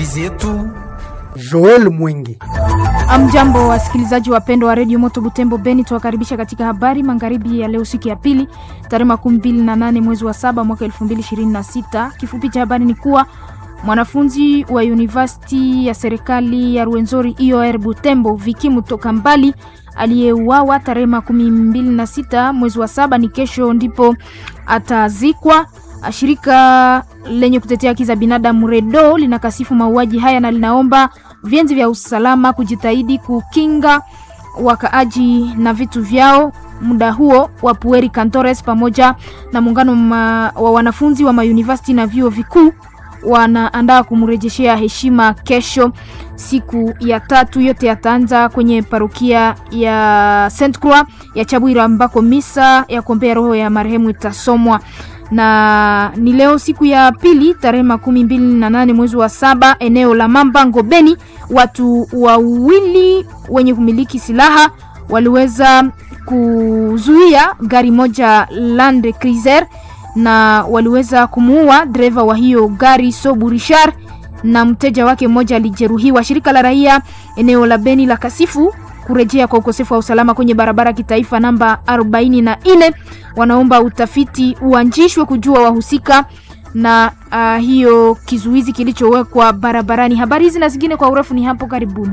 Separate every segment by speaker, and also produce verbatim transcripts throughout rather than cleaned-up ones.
Speaker 1: zetu. Joel Mwingi.
Speaker 2: Amjambo wasikilizaji wapendwa wa Radio Moto Butembo Beni, tuwakaribisha katika habari magharibi ya leo siku ya pili tarehe makumi mbili na nane mwezi wa saba mwaka elfu mbili ishirini na sita. Kifupi cha habari ni kuwa mwanafunzi wa University ya serikali ya Rwenzori I O R Butembo Viki Mutoka Mbali aliyeuawa tarehe makumi mbili na sita mwezi wa saba ni kesho ndipo atazikwa. Shirika lenye kutetea haki za binadamu Redo linakasifu mauaji haya na linaomba vyenzi vya usalama kujitahidi kukinga wakaaji na vitu vyao. Muda huo wa Pueri Cantores pamoja na muungano ma, wa wanafunzi wa mauniversity na vyuo vikuu wanaandaa kumrejeshea heshima kesho siku ya tatu. Yote yataanza kwenye parokia ya Saint Croix ya Chabwira ambako misa ya kuombea roho ya marehemu itasomwa. Na ni leo siku ya pili tarehe makumi mbili na nane mwezi wa saba eneo la Mambango Beni, watu wawili wenye kumiliki silaha waliweza kuzuia gari moja Land Cruiser na waliweza kumuua dereva wa hiyo gari Sobu Richard na mteja wake mmoja alijeruhiwa. Shirika la raia eneo la Beni la kasifu kurejea kwa ukosefu wa usalama kwenye barabara kitaifa namba arobaini na nne. Wanaomba utafiti uanzishwe kujua wahusika na uh, hiyo kizuizi kilichowekwa barabarani. Habari hizi na zingine kwa urefu ni hapo karibuni.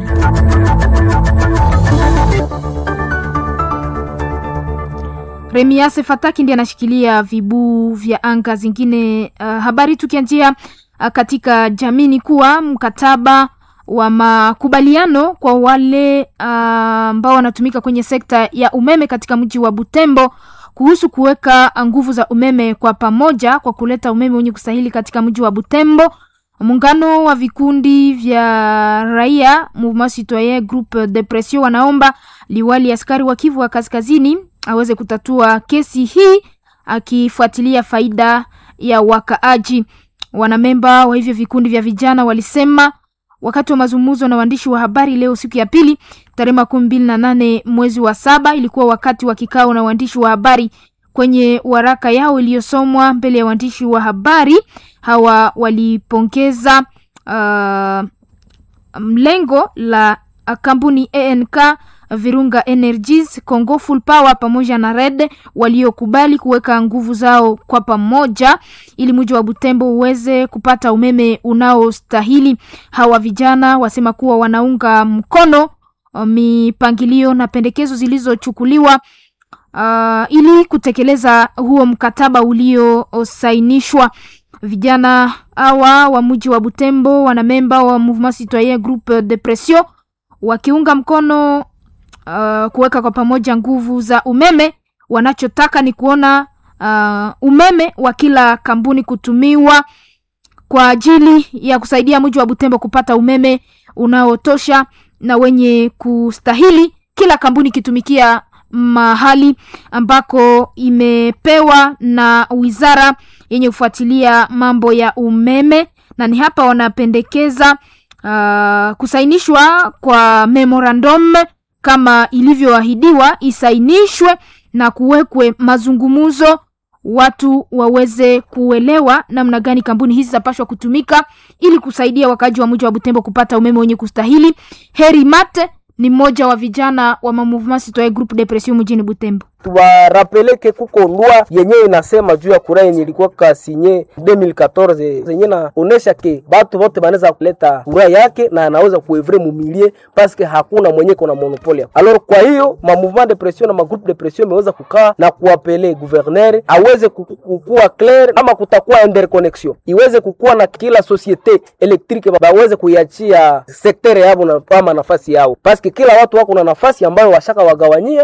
Speaker 2: Remiase Fataki ndiye anashikilia vibu vya anga zingine. Uh, habari tukianzia uh, katika jamii kuwa mkataba wa makubaliano kwa wale ambao uh, wanatumika kwenye sekta ya umeme katika mji wa Butembo kuhusu kuweka nguvu za umeme kwa pamoja kwa kuleta umeme wenye kustahili katika mji wa Butembo. Muungano wa vikundi vya raia Mouvement Citoyen Groupe de Pression wanaomba liwali askari wa Kivu wa Kaskazini aweze kutatua kesi hii akifuatilia faida ya wakaaji. Wanamemba wa hivyo vikundi vya vijana walisema wakati wa mazungumzo na waandishi wa habari leo siku ya pili tarehe makumi mbili na nane mwezi wa saba, ilikuwa wakati wa kikao na waandishi wa habari. Kwenye waraka yao iliyosomwa mbele ya waandishi wa habari hawa walipongeza uh, mlengo la kampuni A N K Virunga Energies, Congo Full Power pamoja na Red waliokubali kuweka nguvu zao kwa pamoja ili mji wa Butembo uweze kupata umeme unaostahili. Hawa vijana wasema kuwa wanaunga mkono mipangilio na pendekezo zilizochukuliwa uh, ili kutekeleza huo mkataba uliosainishwa. Vijana hawa wa mji wa Butembo wana memba wa Mouvement Citoyen Groupe de Pression wakiunga mkono Uh, kuweka kwa pamoja nguvu za umeme. Wanachotaka ni kuona uh, umeme wa kila kampuni kutumiwa kwa ajili ya kusaidia mji wa Butembo kupata umeme unaotosha na wenye kustahili, kila kampuni kitumikia mahali ambako imepewa na wizara yenye kufuatilia mambo ya umeme. Na ni hapa wanapendekeza uh, kusainishwa kwa memorandum kama ilivyoahidiwa isainishwe na kuwekwe mazungumuzo, watu waweze kuelewa namna gani kampuni hizi zapashwa kutumika ili kusaidia wakaji wa mji wa Butembo kupata umeme wenye kustahili. Heri Mate ni mmoja wa vijana wa Mouvement Citoyen Groupe de Pression mjini Butembo.
Speaker 3: Tuwarapeleke kuko lwa yenyewe inasema juu ya kura yenye ilikuwa kasinye elfu mbili na kumi na nne yenye na onesha ke batu wote banaweza kuleta kura yake na anaweza kuevre mumilie paske hakuna mwenye kuna monopoli. Alors kwa hiyo ma mouvement de pression na ma groupe de pression meweza kukaa na kuapele gouverneur aweze kukua clair ama kutakuwa interconnection iweze kukua na kila societe electrique baweze kuiachia sektere yao na kama nafasi yao paske kila watu wako na nafasi ambayo washaka wagawanyia.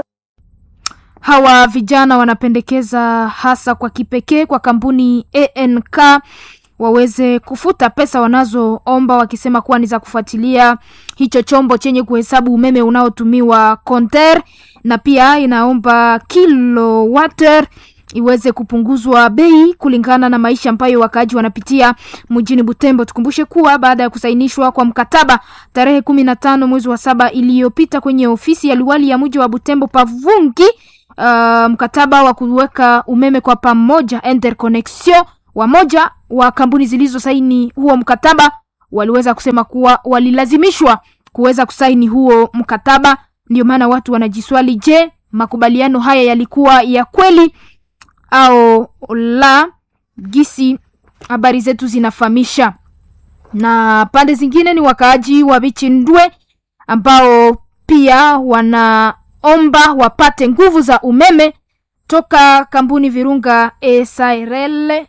Speaker 2: Hawa vijana wanapendekeza hasa kwa kipekee kwa kampuni A N K waweze kufuta pesa wanazoomba, wakisema kuwa ni za kufuatilia hicho chombo chenye kuhesabu umeme unaotumiwa konter, na pia inaomba kilowatt iweze kupunguzwa bei kulingana na maisha ambayo wakaji wanapitia mjini Butembo. Tukumbushe kuwa baada ya kusainishwa kwa mkataba tarehe kumi na tano mwezi wa saba iliyopita kwenye ofisi ya liwali ya mji wa Butembo Pavungi, uh, mkataba wa kuweka umeme kwa pamoja interconnection wa moja wa kampuni zilizo saini huo mkataba waliweza kusema kuwa walilazimishwa kuweza kusaini huo mkataba. Ndio maana watu wanajiswali, je, makubaliano haya yalikuwa ya kweli au la? Gisi habari zetu zinafahamisha. Na pande zingine ni wakaaji wa Bichindwe ambao pia wanaomba wapate nguvu za umeme toka kampuni Virunga S A R L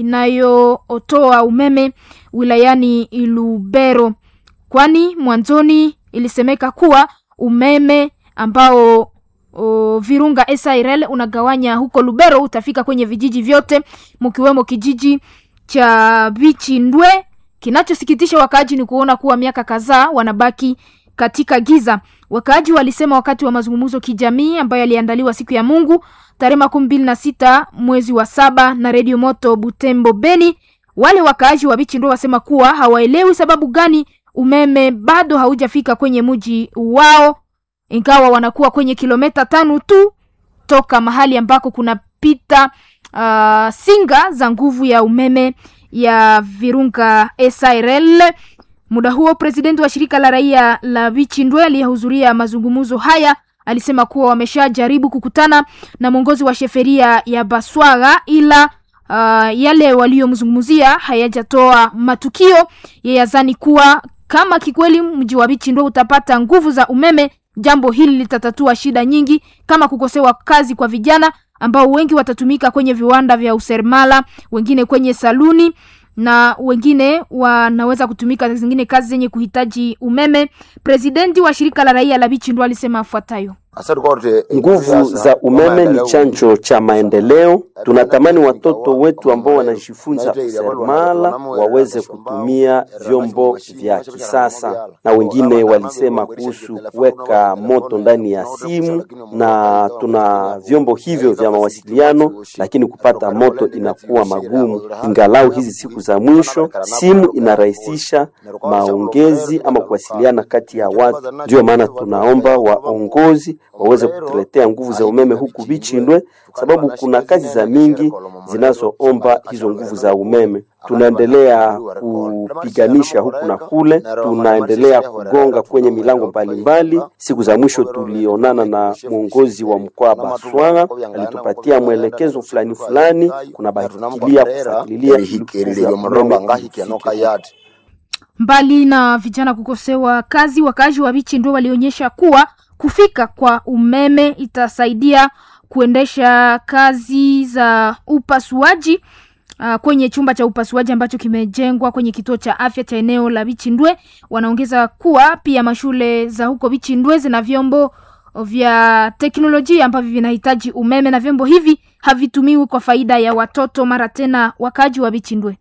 Speaker 2: inayootoa umeme wilayani Lubero, kwani mwanzoni ilisemeka kuwa umeme ambao o, Virunga S A R L unagawanya huko Lubero utafika kwenye vijiji vyote mkiwemo kijiji cha Bichindwe. Kinachosikitisha wakaaji ni kuona kuwa miaka kadhaa wanabaki katika giza. Wakaaji walisema wakati wa mazungumzo kijamii ambayo yaliandaliwa siku ya Mungu tarehe makumi mbili na sita mwezi wa saba na Radio Moto Butembo Beni, wale wakaaji wa Bichindwe wasema kuwa hawaelewi sababu gani umeme bado haujafika kwenye mji wao, ingawa wanakuwa kwenye kilomita tano tu toka mahali ambako kuna pita uh, singa za nguvu ya umeme ya Virunga S A R L. Muda huo presidenti wa shirika la raia la Bichindwe aliyehudhuria mazungumzo haya alisema kuwa wameshajaribu kukutana na mwongozi wa sheferia ya Baswaga, ila uh, yale waliomzungumzia hayajatoa matukio. Yeye azani kuwa kama kikweli mji wa Bichindwe utapata nguvu za umeme, jambo hili litatatua shida nyingi kama kukosewa kazi kwa vijana ambao wengi watatumika kwenye viwanda vya useremala, wengine kwenye saluni na wengine wanaweza kutumika zingine kazi zenye kuhitaji umeme. Presidenti wa shirika la raia la Bichindwe alisema afuatayo:
Speaker 4: nguvu za umeme ni chanjo cha maendeleo. Tunatamani watoto wetu ambao wanajifunza useremala waweze kutumia vyombo vya kisasa, na wengine walisema kuhusu kuweka moto ndani ya simu, na tuna vyombo hivyo vya mawasiliano lakini kupata moto inakuwa magumu. Ingalau hizi siku za mwisho simu inarahisisha maongezi ama kuwasiliana kati ya watu. Ndio maana tunaomba waongozi waweze kutuletea nguvu za umeme huku Bichindwe, sababu kuna kazi za mingi zinazoomba hizo nguvu za umeme. Tunaendelea kupiganisha huku na kule, tunaendelea kugonga kwenye milango mbalimbali. Siku za mwisho tulionana na mwongozi wa mkoa Baswaga, alitupatia mwelekezo fulani fulani, kuna bahikilia kufuatilia
Speaker 2: mbali na vijana kukosewa kazi. Wakazi wa Bichindwe walionyesha kuwa kufika kwa umeme itasaidia kuendesha kazi za upasuaji uh, kwenye chumba cha upasuaji ambacho kimejengwa kwenye kituo cha afya cha eneo la Bichindwe. Wanaongeza kuwa pia mashule za huko Bichindwe zina vyombo vya teknolojia ambavyo vinahitaji umeme, na vyombo hivi havitumiwi kwa faida ya watoto. Mara tena wakaji wa Bichindwe: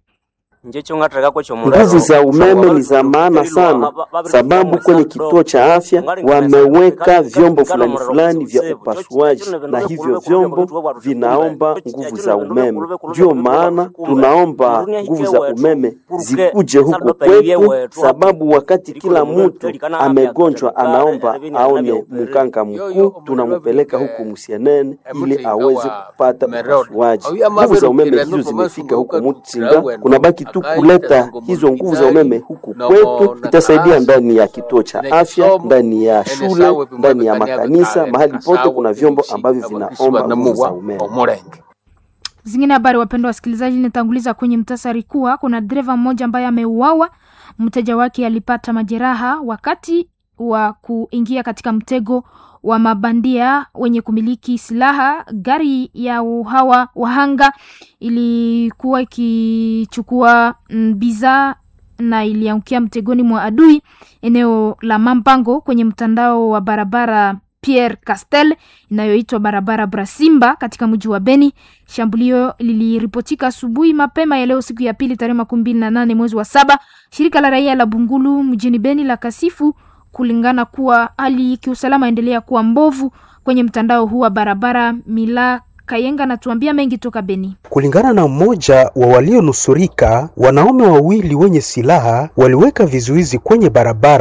Speaker 4: nguvu za umeme ni za maana sana, sababu kwenye kituo cha afya wameweka vyombo fulani fulani vya upasuaji, na hivyo vyombo vinaomba nguvu za umeme. Ndio maana tunaomba nguvu za umeme zikuje huku kwetu, sababu wakati kila mtu amegonjwa anaomba aone mkanga mkuu, tunampeleka huku Musienene ili aweze kupata upasuaji. Nguvu za umeme hizo zimefika huku Mutsinga, kuna baki tu kuleta hizo nguvu za umeme huku kwetu. Itasaidia ndani ya kituo cha afya, ndani ya shule, ndani ya makanisa, mahali pote kuna vyombo ambavyo vinaomba nguvu za umeme.
Speaker 2: Zingine habari wapendwa wasikilizaji, nitanguliza kwenye mtasari kuwa kuna dereva mmoja ambaye ameuawa. Mteja wake alipata majeraha wakati wa kuingia katika mtego wa mabandia wenye kumiliki silaha. Gari ya hawa wahanga ilikuwa ikichukua bidhaa na iliangukia mtegoni mwa adui eneo la Mampango kwenye mtandao wa barabara Pierre Castel inayoitwa barabara Brasimba katika mji wa Beni. Shambulio liliripotika asubuhi mapema ya leo siku ya pili tarehe makumi mbili na nane mwezi wa saba. Shirika la raia la Bungulu mjini Beni la kasifu kulingana kuwa hali kiusalama endelea kuwa mbovu kwenye mtandao huu wa barabara. Mila Kayenga na tuambia mengi toka Beni.
Speaker 5: Kulingana na mmoja wa walionusurika, wanaume wawili wenye silaha waliweka vizuizi kwenye barabara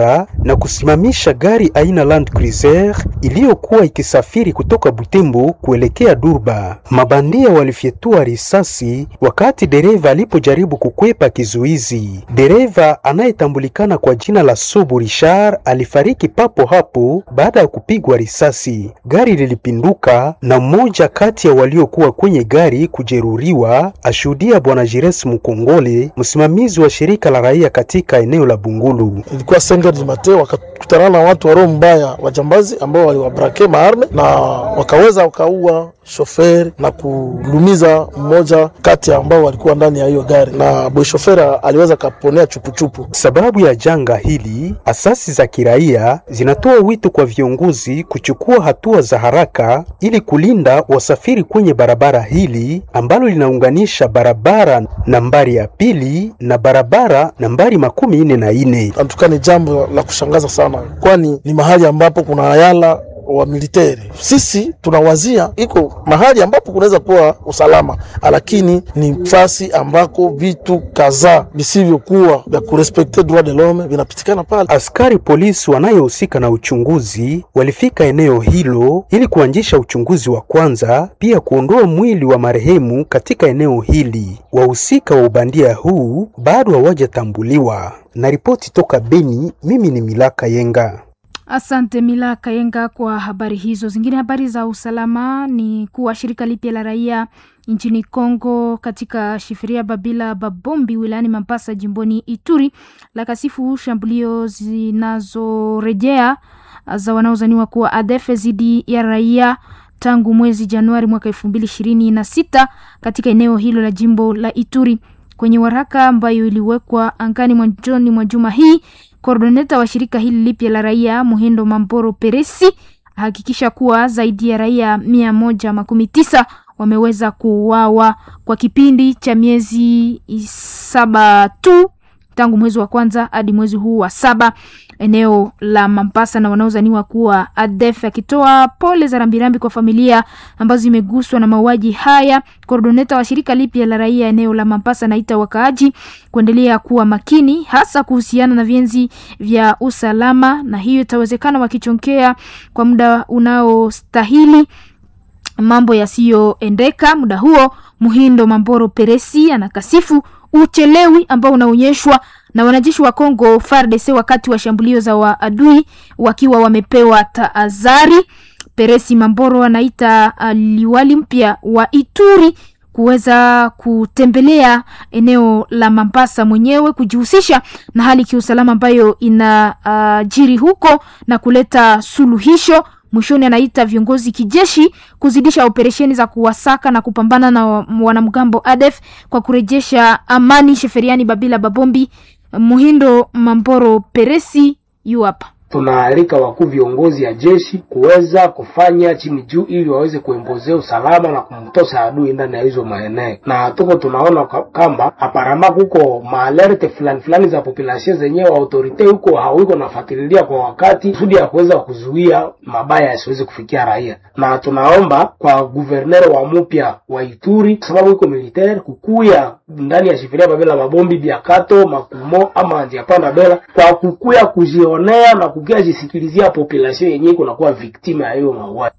Speaker 5: na kusimamisha gari aina Land Cruiser iliyokuwa ikisafiri kutoka Butembo kuelekea Durba. Mabandia walifyetua risasi wakati dereva alipojaribu kukwepa kizuizi. Dereva anayetambulikana kwa jina la Sobu Richard alifariki papo hapo baada ya kupigwa risasi. Gari lilipinduka na mmoja kati ya waliokuwa kwenye gari kujeruhiwa, ashuhudia bwana Jires Mukongole, msimamizi wa shirika la raia katika eneo la Bungulu.
Speaker 6: Ilikuwa senga di Mateo, wakakutana na watu wa roho mbaya wajambazi ambao waliwabrake maarme na wakaweza wakaua shoferi na kulumiza mmoja kati ya ambao walikuwa ndani ya hiyo gari, na boy shoferi aliweza kaponea chupuchupu.
Speaker 5: Sababu ya janga hili, asasi za kiraia zinatoa wito kwa viongozi kuchukua hatua za haraka ili kulinda wasafiri kwenye barabara hili ambalo linaunganisha barabara nambari ya pili na barabara nambari makumi ine na ine.
Speaker 6: Antukani jambo la kushangaza sana, kwani ni mahali ambapo kuna ayala wa militeri. Sisi tunawazia iko mahali ambapo kunaweza kuwa usalama, lakini ni fasi ambako vitu kadhaa visivyokuwa vya kurespekte droit de l'homme vinapitikana pale.
Speaker 5: Askari polisi wanayohusika na uchunguzi walifika eneo hilo ili kuanzisha uchunguzi wa kwanza, pia kuondoa mwili wa marehemu katika eneo hili. Wahusika wa ubandia huu bado hawajatambuliwa. Na ripoti toka Beni, mimi ni Milaka Yenga.
Speaker 2: Asante Milaka Yenga kwa habari hizo. Zingine habari za usalama ni kuwa shirika lipya la raia nchini Kongo katika shifiria Babila Babombi wilayani Mambasa jimboni Ituri la kasifu shambulio zinazorejea za wanaozaniwa kuwa A D F zidi ya raia tangu mwezi Januari mwaka elfu mbili ishirini na sita katika eneo hilo la jimbo la Ituri. Kwenye waraka ambayo iliwekwa angani mwanzoni mwa juma hii, koordineta wa shirika hili lipya la raia Muhindo Mamboro Peresi hakikisha kuwa zaidi ya raia mia moja makumi tisa wameweza kuuawa kwa kipindi cha miezi saba tu tangu mwezi wa kwanza hadi mwezi huu wa saba eneo la Mambasa, na wanaozaniwa kuwa A D F. Akitoa pole za rambirambi kwa familia ambazo zimeguswa na mauaji haya, koordineta wa shirika lipya la raia eneo la Mambasa naita wakaaji kuendelea kuwa makini hasa kuhusiana na vienzi vya usalama, na hiyo itawezekana wakichonkea kwa muda unaostahili mambo yasiyoendeka. Muda huo Muhindo Mamboro Peresi anakasifu uchelewi ambao unaonyeshwa na wanajeshi wa Kongo F A R D C wakati wa shambulio za waadui wakiwa wamepewa tahadhari. Peresi Mamboro anaita uh, liwali mpya wa Ituri kuweza kutembelea eneo la Mambasa mwenyewe kujihusisha na hali kiusalama ambayo inajiri uh, huko na kuleta suluhisho. Mwishoni anaita viongozi kijeshi kuzidisha operesheni za kuwasaka na kupambana na wanamgambo A D F kwa kurejesha amani sheferiani Babila Babombi. Muhindo Mamboro Peresi yu hapa.
Speaker 7: Tunaalika wakuu viongozi ya jeshi kuweza kufanya chini juu ili waweze kuembozea usalama na kumtosa adui ndani ya hizo maeneo. Na tuko tunaona kamba aparama huko maalerte fulani fulani za population zenyewe autorite huko hawiko nafuatilia kwa wakati kusudi ya kuweza kuzuia mabaya yasiweze kufikia raia. Na tunaomba kwa governor wa mpya wa Ituri sababu yuko militaire kukuya ndani ya shifiria Babila Babombi Biakato Makumo ama Ndiapanda Bela kwa kukuya kujionea na kukia jisikilizia population yenyewe kunakuwa victima ya hiyo mauaji.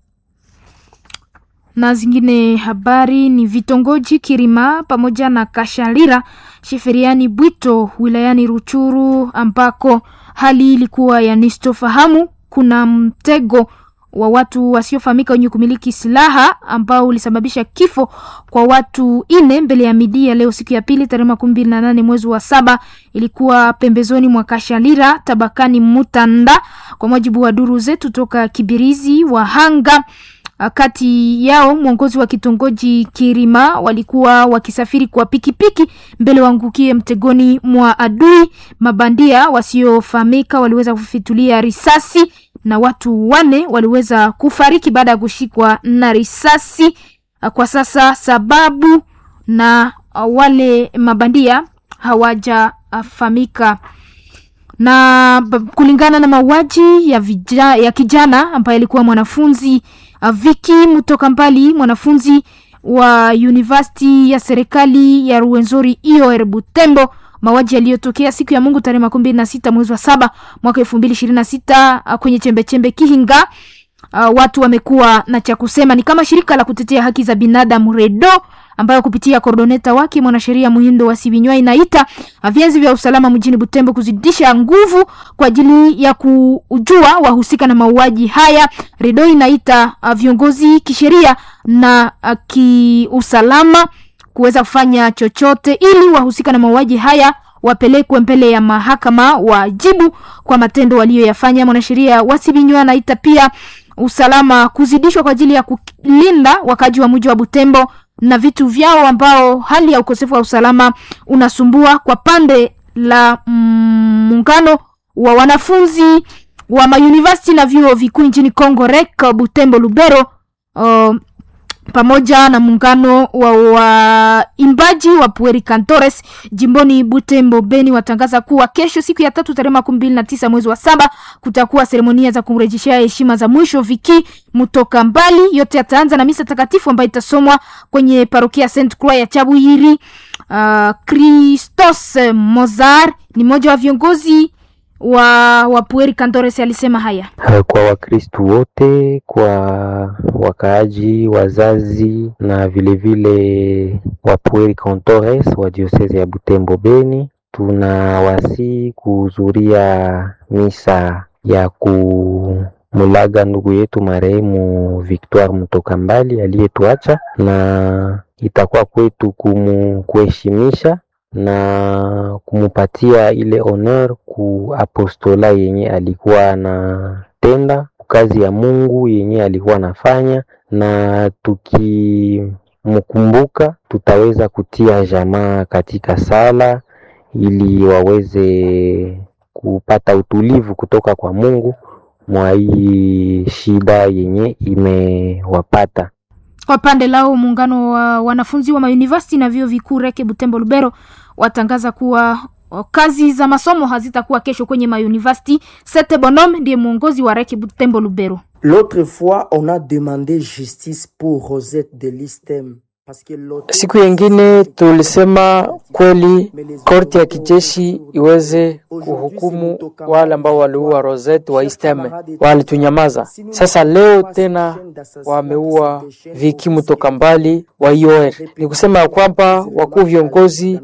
Speaker 2: Na zingine habari ni vitongoji Kirima pamoja na Kashalira sheferiani Bwito wilayani Ruchuru ambako hali ilikuwa ya nistofahamu. Kuna mtego wa watu wasiofahamika wenye kumiliki silaha ambao ulisababisha kifo kwa watu ine mbele ya midia leo siku ya pili tarehe makumi mbili na nane mwezi wa saba. Ilikuwa pembezoni mwa Kashalira tabakani Mutanda kwa mujibu wa duru zetu toka Kibirizi. Wahanga kati yao mwongozi wa kitongoji Kirima walikuwa wakisafiri kwa pikipiki mbele wangukie mtegoni mwa adui. Mabandia wasiofahamika waliweza kufitulia risasi na watu wane waliweza kufariki baada ya kushikwa na risasi. Kwa sasa sababu na wale mabandia hawajafahamika. Na kulingana na mauaji ya, vija, ya kijana ambaye alikuwa mwanafunzi Viki Mutoka Mbali, mwanafunzi wa University ya serikali ya Ruwenzori I O R Butembo, mauaji yaliyotokea siku ya Mungu tarehe makumi mbili na sita mwezi wa saba mwaka elfu mbili ishirini na sita uh, kwenye chembe chembe Kihinga. Uh, watu wamekuwa na cha kusema, ni kama shirika la kutetea haki za binadamu Redo ambayo kupitia koordineta wake mwanasheria Muhindo wa Sibinywa inaita vyanzo vya usalama mjini Butembo kuzidisha nguvu kwa ajili ya kujua wahusika na mauaji haya. Redo inaita uh, viongozi kisheria na uh, kiusalama kuweza kufanya chochote ili wahusika na mauaji haya wapelekwe mbele ya mahakama wajibu kwa matendo walioyafanya. Mwanasheria wa Sibinywa anaita pia usalama kuzidishwa kwa ajili ya kulinda wakaji wa mji wa Butembo na vitu vyao ambao hali ya ukosefu wa usalama unasumbua. Kwa pande la muungano mm, wa wanafunzi wa mauniversity na vyuo vikuu nchini Kongo R E C Butembo Lubero uh, pamoja na muungano wa waimbaji wa Pueri Cantores jimboni Butembo Beni watangaza kuwa kesho siku ya tatu tarehe makumi mbili na tisa mwezi wa saba kutakuwa seremonia za kumrejeshea heshima za mwisho Viki Mutoka Mbali. Yote yataanza na misa takatifu ambayo itasomwa kwenye parokia Saint Croix ya Chabuyiri. Uh, Christos Mozart ni mmoja wa viongozi wa wa Pueri Cantores alisema haya
Speaker 8: kwa Wakristo wote, kwa wakaaji, wazazi na vile vile wa Pueri Cantores wa diocese ya Butembo Beni, tunawasi kuhudhuria misa ya kumulaga ndugu yetu marehemu Victoire Mutoka Mbali aliyetuacha, na itakuwa kwetu kumkuheshimisha na kumupatia ile honor ku apostola yenye alikuwa anatenda, kazi ya Mungu yenye alikuwa anafanya, na tukimkumbuka tutaweza kutia jamaa katika sala ili waweze kupata utulivu kutoka kwa Mungu mwa hii shida yenye imewapata.
Speaker 2: Kwa pande lao muungano wa wanafunzi wa mauniversity na vyuo vikuu R E C Butembo Lubero watangaza kuwa kazi za masomo hazitakuwa kesho kwenye mauniversity. Sete Bonhomme ndiye muongozi wa R E C Butembo Lubero.
Speaker 9: L'autre fois on a demandé justice pour Rosette de Listem.
Speaker 3: Siku nyingine tulisema kweli korti ya kijeshi iweze kuhukumu wale ambao waliua Rosette wa Isteme, wale tunyamaza. Sasa leo tena wameua Viki Mutoka Mbali wa I O R. Ni kusema kwamba wakuu viongozi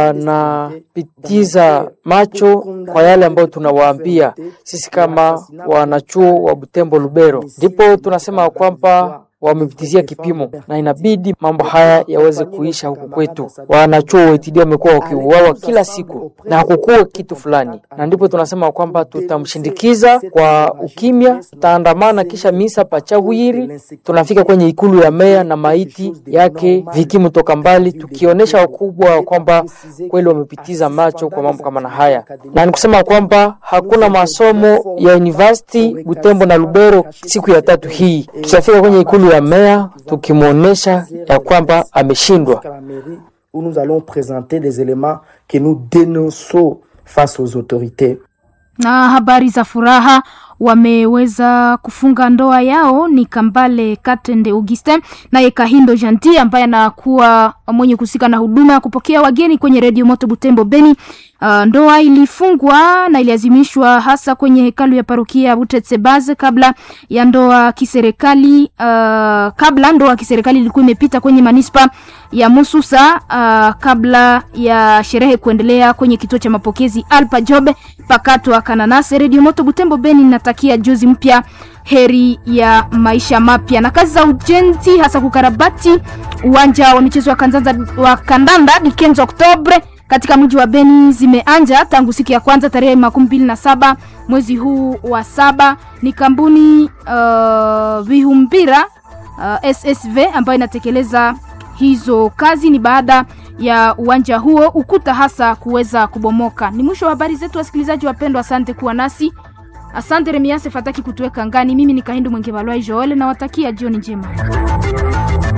Speaker 3: wanapitiza macho kwa yale ambao tunawaambia sisi kama wanachuo wa Butembo Lubero. Ndipo tunasema kwamba wamepitizia kipimo na inabidi mambo haya yaweze kuisha huku kwetu. Wanachuo wetu wamekuwa wakiuawa kila siku na hakukuwa kitu fulani, na ndipo tunasema kwamba tutamshindikiza kwa ukimya, tutaandamana kisha misa pa Chabuyiri, tunafika kwenye ikulu ya meya na maiti yake Viki Mutoka Mbali, tukionyesha ukubwa kwamba kweli wamepitiza macho kwa mambo kama na haya. Na nikusema kwamba hakuna masomo ya university Butembo na Lubero siku ya tatu hii. Tutafika kwenye ikulu ya meya tukimuonesha ya kwamba ameshindwa.
Speaker 9: Nous allons présenter des éléments que nous dénonçons face aux autorités.
Speaker 2: Na habari za furaha, wameweza kufunga ndoa yao ni Kambale Katende Augustin na Kahindo Janti ambaye anakuwa mwenye kusika na huduma ya kupokea wageni kwenye Radio Moto Butembo Beni. Uh, ndoa ilifungwa na iliazimishwa hasa kwenye hekalu ya parokia Butetsebaze kabla ya ndoa kiserikali uh, kabla ndoa kiserikali ilikuwa imepita kwenye manispa ya Mususa uh, kabla ya sherehe kuendelea kwenye kituo cha mapokezi Alpa Jobe pakato akananase. Radio Moto Butembo Beni natakia juzi mpya heri ya maisha mapya. Na kazi za ujenzi hasa kukarabati uwanja wa michezo wa Kanzanza wa Kandanda Dikenzo Oktobre katika mji wa Beni zimeanja tangu siku ya kwanza tarehe makumi mbili na saba mwezi huu wa saba. Ni kampuni uh, Vihumbira uh, S S V ambayo inatekeleza hizo kazi. Ni baada ya uwanja huo ukuta hasa kuweza kubomoka. Ni mwisho wa habari zetu wasikilizaji wapendwa, asante kuwa nasi. Asante Remiase Fataki kutuweka ngani. Mimi ni Kahindu Mwenge Balwai Joel na watakia jioni njema.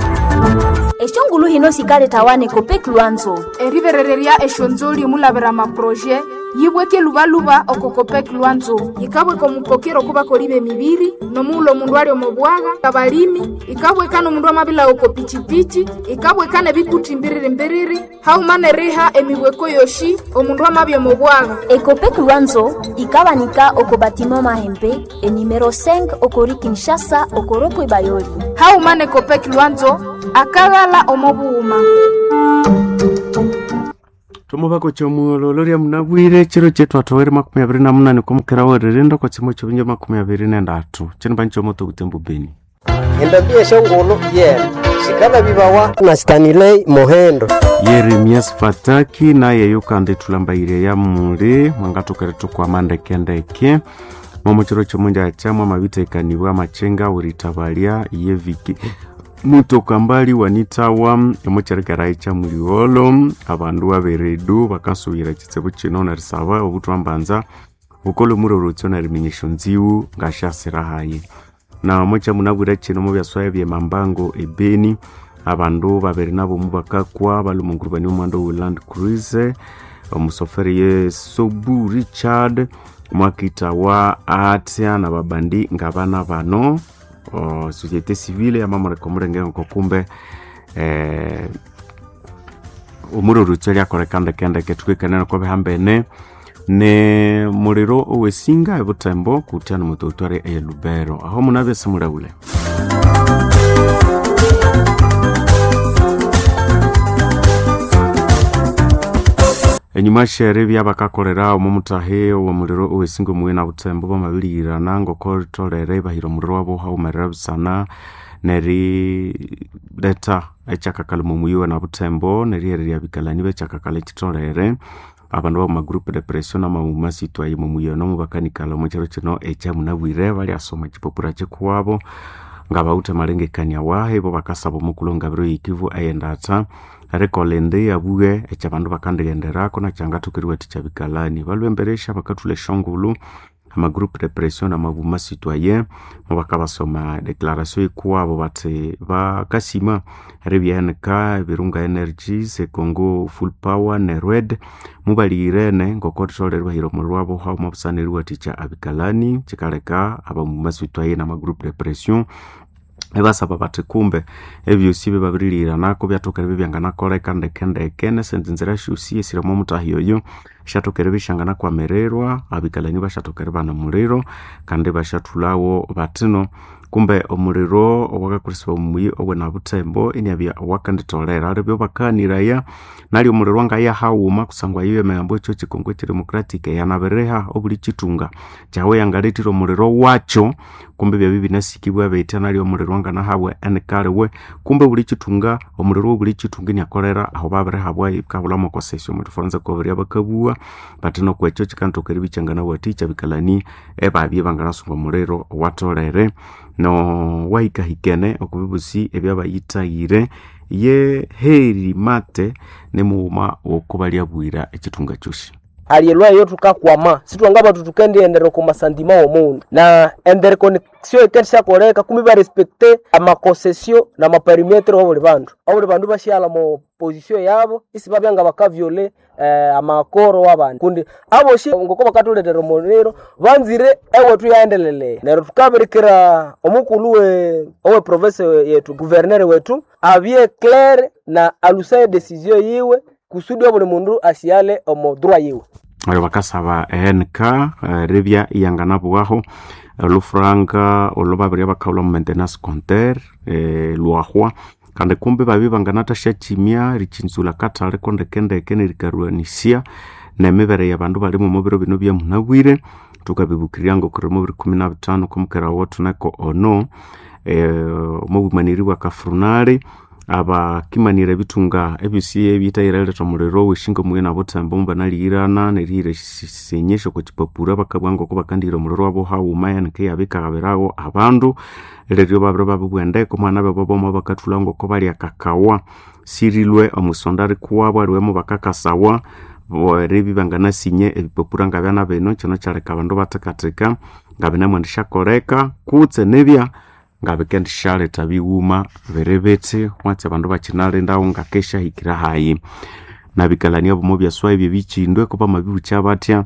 Speaker 10: eshongulu hino sikale tawane kopek lwanzo
Speaker 2: eriverereria eshonzoli mulavera maproje yibweke luvaluva okokopek lwanzo ikabweka omupokero kuba kolibe mibiri nomulo mundu ali omobwaga kabalimi ikabweka nomundu amabila oko pichipichi ikabweka nebikuti mbiriri mbiriri haumane riha emibweko yoshi omundu amabya omobwaga
Speaker 10: ekopek lwanzo ikabanika oko batima mahembe enimero cinq okori Kinshasa okoropo bayoli
Speaker 2: haumane kopek lwanzo akagala omobuuma
Speaker 11: tomubako chomuololoria munabwire chiro chetu atowere makumi abiri na munani kumukera wererenda kwa chimo chobinje makumi abiri na ndatu chenba ncho moto kutembu beni
Speaker 3: endabie shongolo yera shikana bibawa na Stanley Mohendo
Speaker 11: Yeremias Fataki naye yukande tulambaire ya muri mwangatokere tukwa mandekendeke momo chiro chomunja chamwa mabita ikaniwa machenga uritabalia yeviki muto kambali wanitawa emocherekera cha muliolo abandu baberedu bakasubira kitsebo kino na risaba obutwambanza bukolo murorotso na rimenyeshonziu ngashasira haye na mocha munabura kino mu byaswaye bye mambango ebeni abandu babere nabo mubakakwa balumungurubani umando wa Land Cruise omusoferi ye Sobu Richard mwakita wa atia na babandi ngabana bano o société civile ya mama rekomurenge ngo kumbe eh umuro rutselia korekanda kende ketukikanena kwa behambene ne muriro owesinga ebutembo kutana mutotore e Lubero aho munabe samuraule enyuma shere bya bakakorera omumutahe wa muriro owesingo muwena butembo bamabilira nango kortorere bahiro muriro wabo haumerera bisana neri data echakakala mumuyiwe na butembo neri eri yabikalani bechakakala chitorere abandu ba magroupe de pression na mamuma sitwaye mumuyiwe no mubakanikala mochero kino echa munabwire bali asoma chipopura chekwabo ngaba utamalengekanya wahe bo bakasaba mukulonga biro ikivu ayendata rekolende yabuge echabandu bakandegendera kona changatukiriwe tichabikalani balwemberesha bakatule shongulu ama groupe de pression na mabuma citoyen mubakabasoma declaration ikwabo bate bakasima rebianka birunga energies Congo full power nerwed mubalirene ngokotorerwa hiro murwabo ha mabsanirwa ticha abikalani chikaleka abamuma citoyen na ma groupe de pression ebasaba bate kumbe ebyo sibe babirira nako byatokere bibyangana koleka ndekende kene senzinzira shusi esira mu mutahiyo yo shatokere bishangana kwa mererwa abikalani bashatokere bana muriro kandi bashatulawo batino kumbe omuriro wakakuriswa muyi obona butembo inyabya wakanditolera aribyo bakaniraya nali omuriro ngaya hauma kusangwa yiwe membo cyo Kongo Democratic yanabereha obuli chitunga chawe yangaletiro omuriro wacho kumbe bya bibi nasikibwa beitana ali omuriro ngana hawe enkalewe kumbe buli chitunga omuriro buli chitunga nyakolera aho babereha bwa ikabula mokosesyo mu Faransa ko bari abakabua batino kwecho chikantokera bichangana waticha bikalani ebabye bangana sunga omuriro watolere no waika hikene okubibusi ebyaba yitayire ye heri mate ne muuma okubalya bwira ekitunga cyushi
Speaker 3: aliyelwa yo tukakwama situangaba tutukende endere ko masandima omuntu na endere connexion ekensha koleka kumiba respecter ama concession na ma perimetre obole bandu obole bandu bashyala mo position yabo isibabyanga bakaviole eh, amakoro wabandi kundi abo shi ngoko bakatuletera monero banzire ewe tu yaendelele nero tukaberekera omukuluwe owe province yetu gouverneur wetu abie clair na alusaye decision yiwe kusudi obole mundu ashiale omo droit yiwe
Speaker 11: alo bakasaba N K uh, rebya yangana bwaho uh, lufranga olobabiri bakawula maintenance compteur eh luahwa kandi kumbe babi banganata shachimia richinzula katale konde kende kene rikaruanisia na mebere yabandu bali mu mobiro bino bya munabwire tukabibukiriango kuri mu kumi na bitano kumukera wotu nako ono eh mu bimaniriwa kafrunari aba kimanira bitunga ebisiye bitayirele tomurero wishingo muye na botambo mbanalirana nerire senyesho ko kipapura bakabwango ko bakandira umurero wabo hauma nke yabikagaberago abandu leryo babro babwende ko mwana babo bomo bakatulango ko bali akakawa sirilwe omusondari kuwabo aliwemo bakakasawa borebi bangana sinye ebipapura ngabana beno kino cyareka abandu batakateka ngabena mwandisha koreka kutse nebya ngabikendi shale tabiwuma berebetse mwatse bandu bachinale ndawo ngakesha hikira hayi nabikalania bomo byaswaye byebichindwe kuba mabibucha batya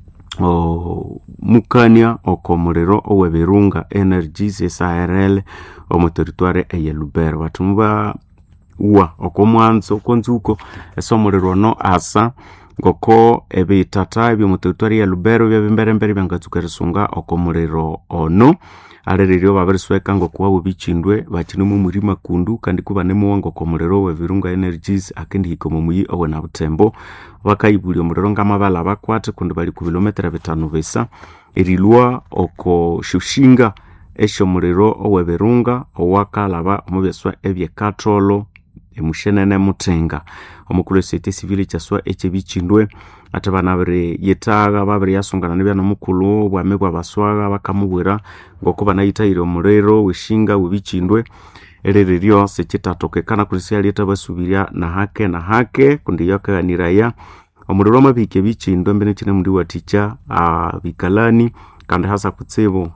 Speaker 11: o mukania okomuliro oweberunga energies S A R L omu territoire eye Lubero batumba uwa okomwanzo konzuko esomuliro no asa ngoko ebitata ebyo mu territoire ya Lubero byabimbere mbere byangatsukeresunga okomuliro ono arererio baberisweka ngokuwa bubichindwe bachinumu murima kundu kandi kuba nemuwango komuliro weberunga energies akendi hikomo muyi owe na butembo bakayibuli omuliro ngamabala bakwate kundi bali ku kilometer bitano besa erilwa oko shushinga esho muliro oweberunga owakalaba omubyeswa ebye katrolo emushenene mutenga omukulu sete civil cyaswa ekibichindwe atabana bere yetaga babere yasungana nebya nomukulu bwamegwa baswaga bakamubwira ngoko banayitayire omuliro wishinga ubichindwe erererio sekitatokekana kulisia leta basubiria na hake na hake kundi yakaganiraya omuliro mabike bichindwe mbene kine mundi waticha abikalani kandi hasa kutsebo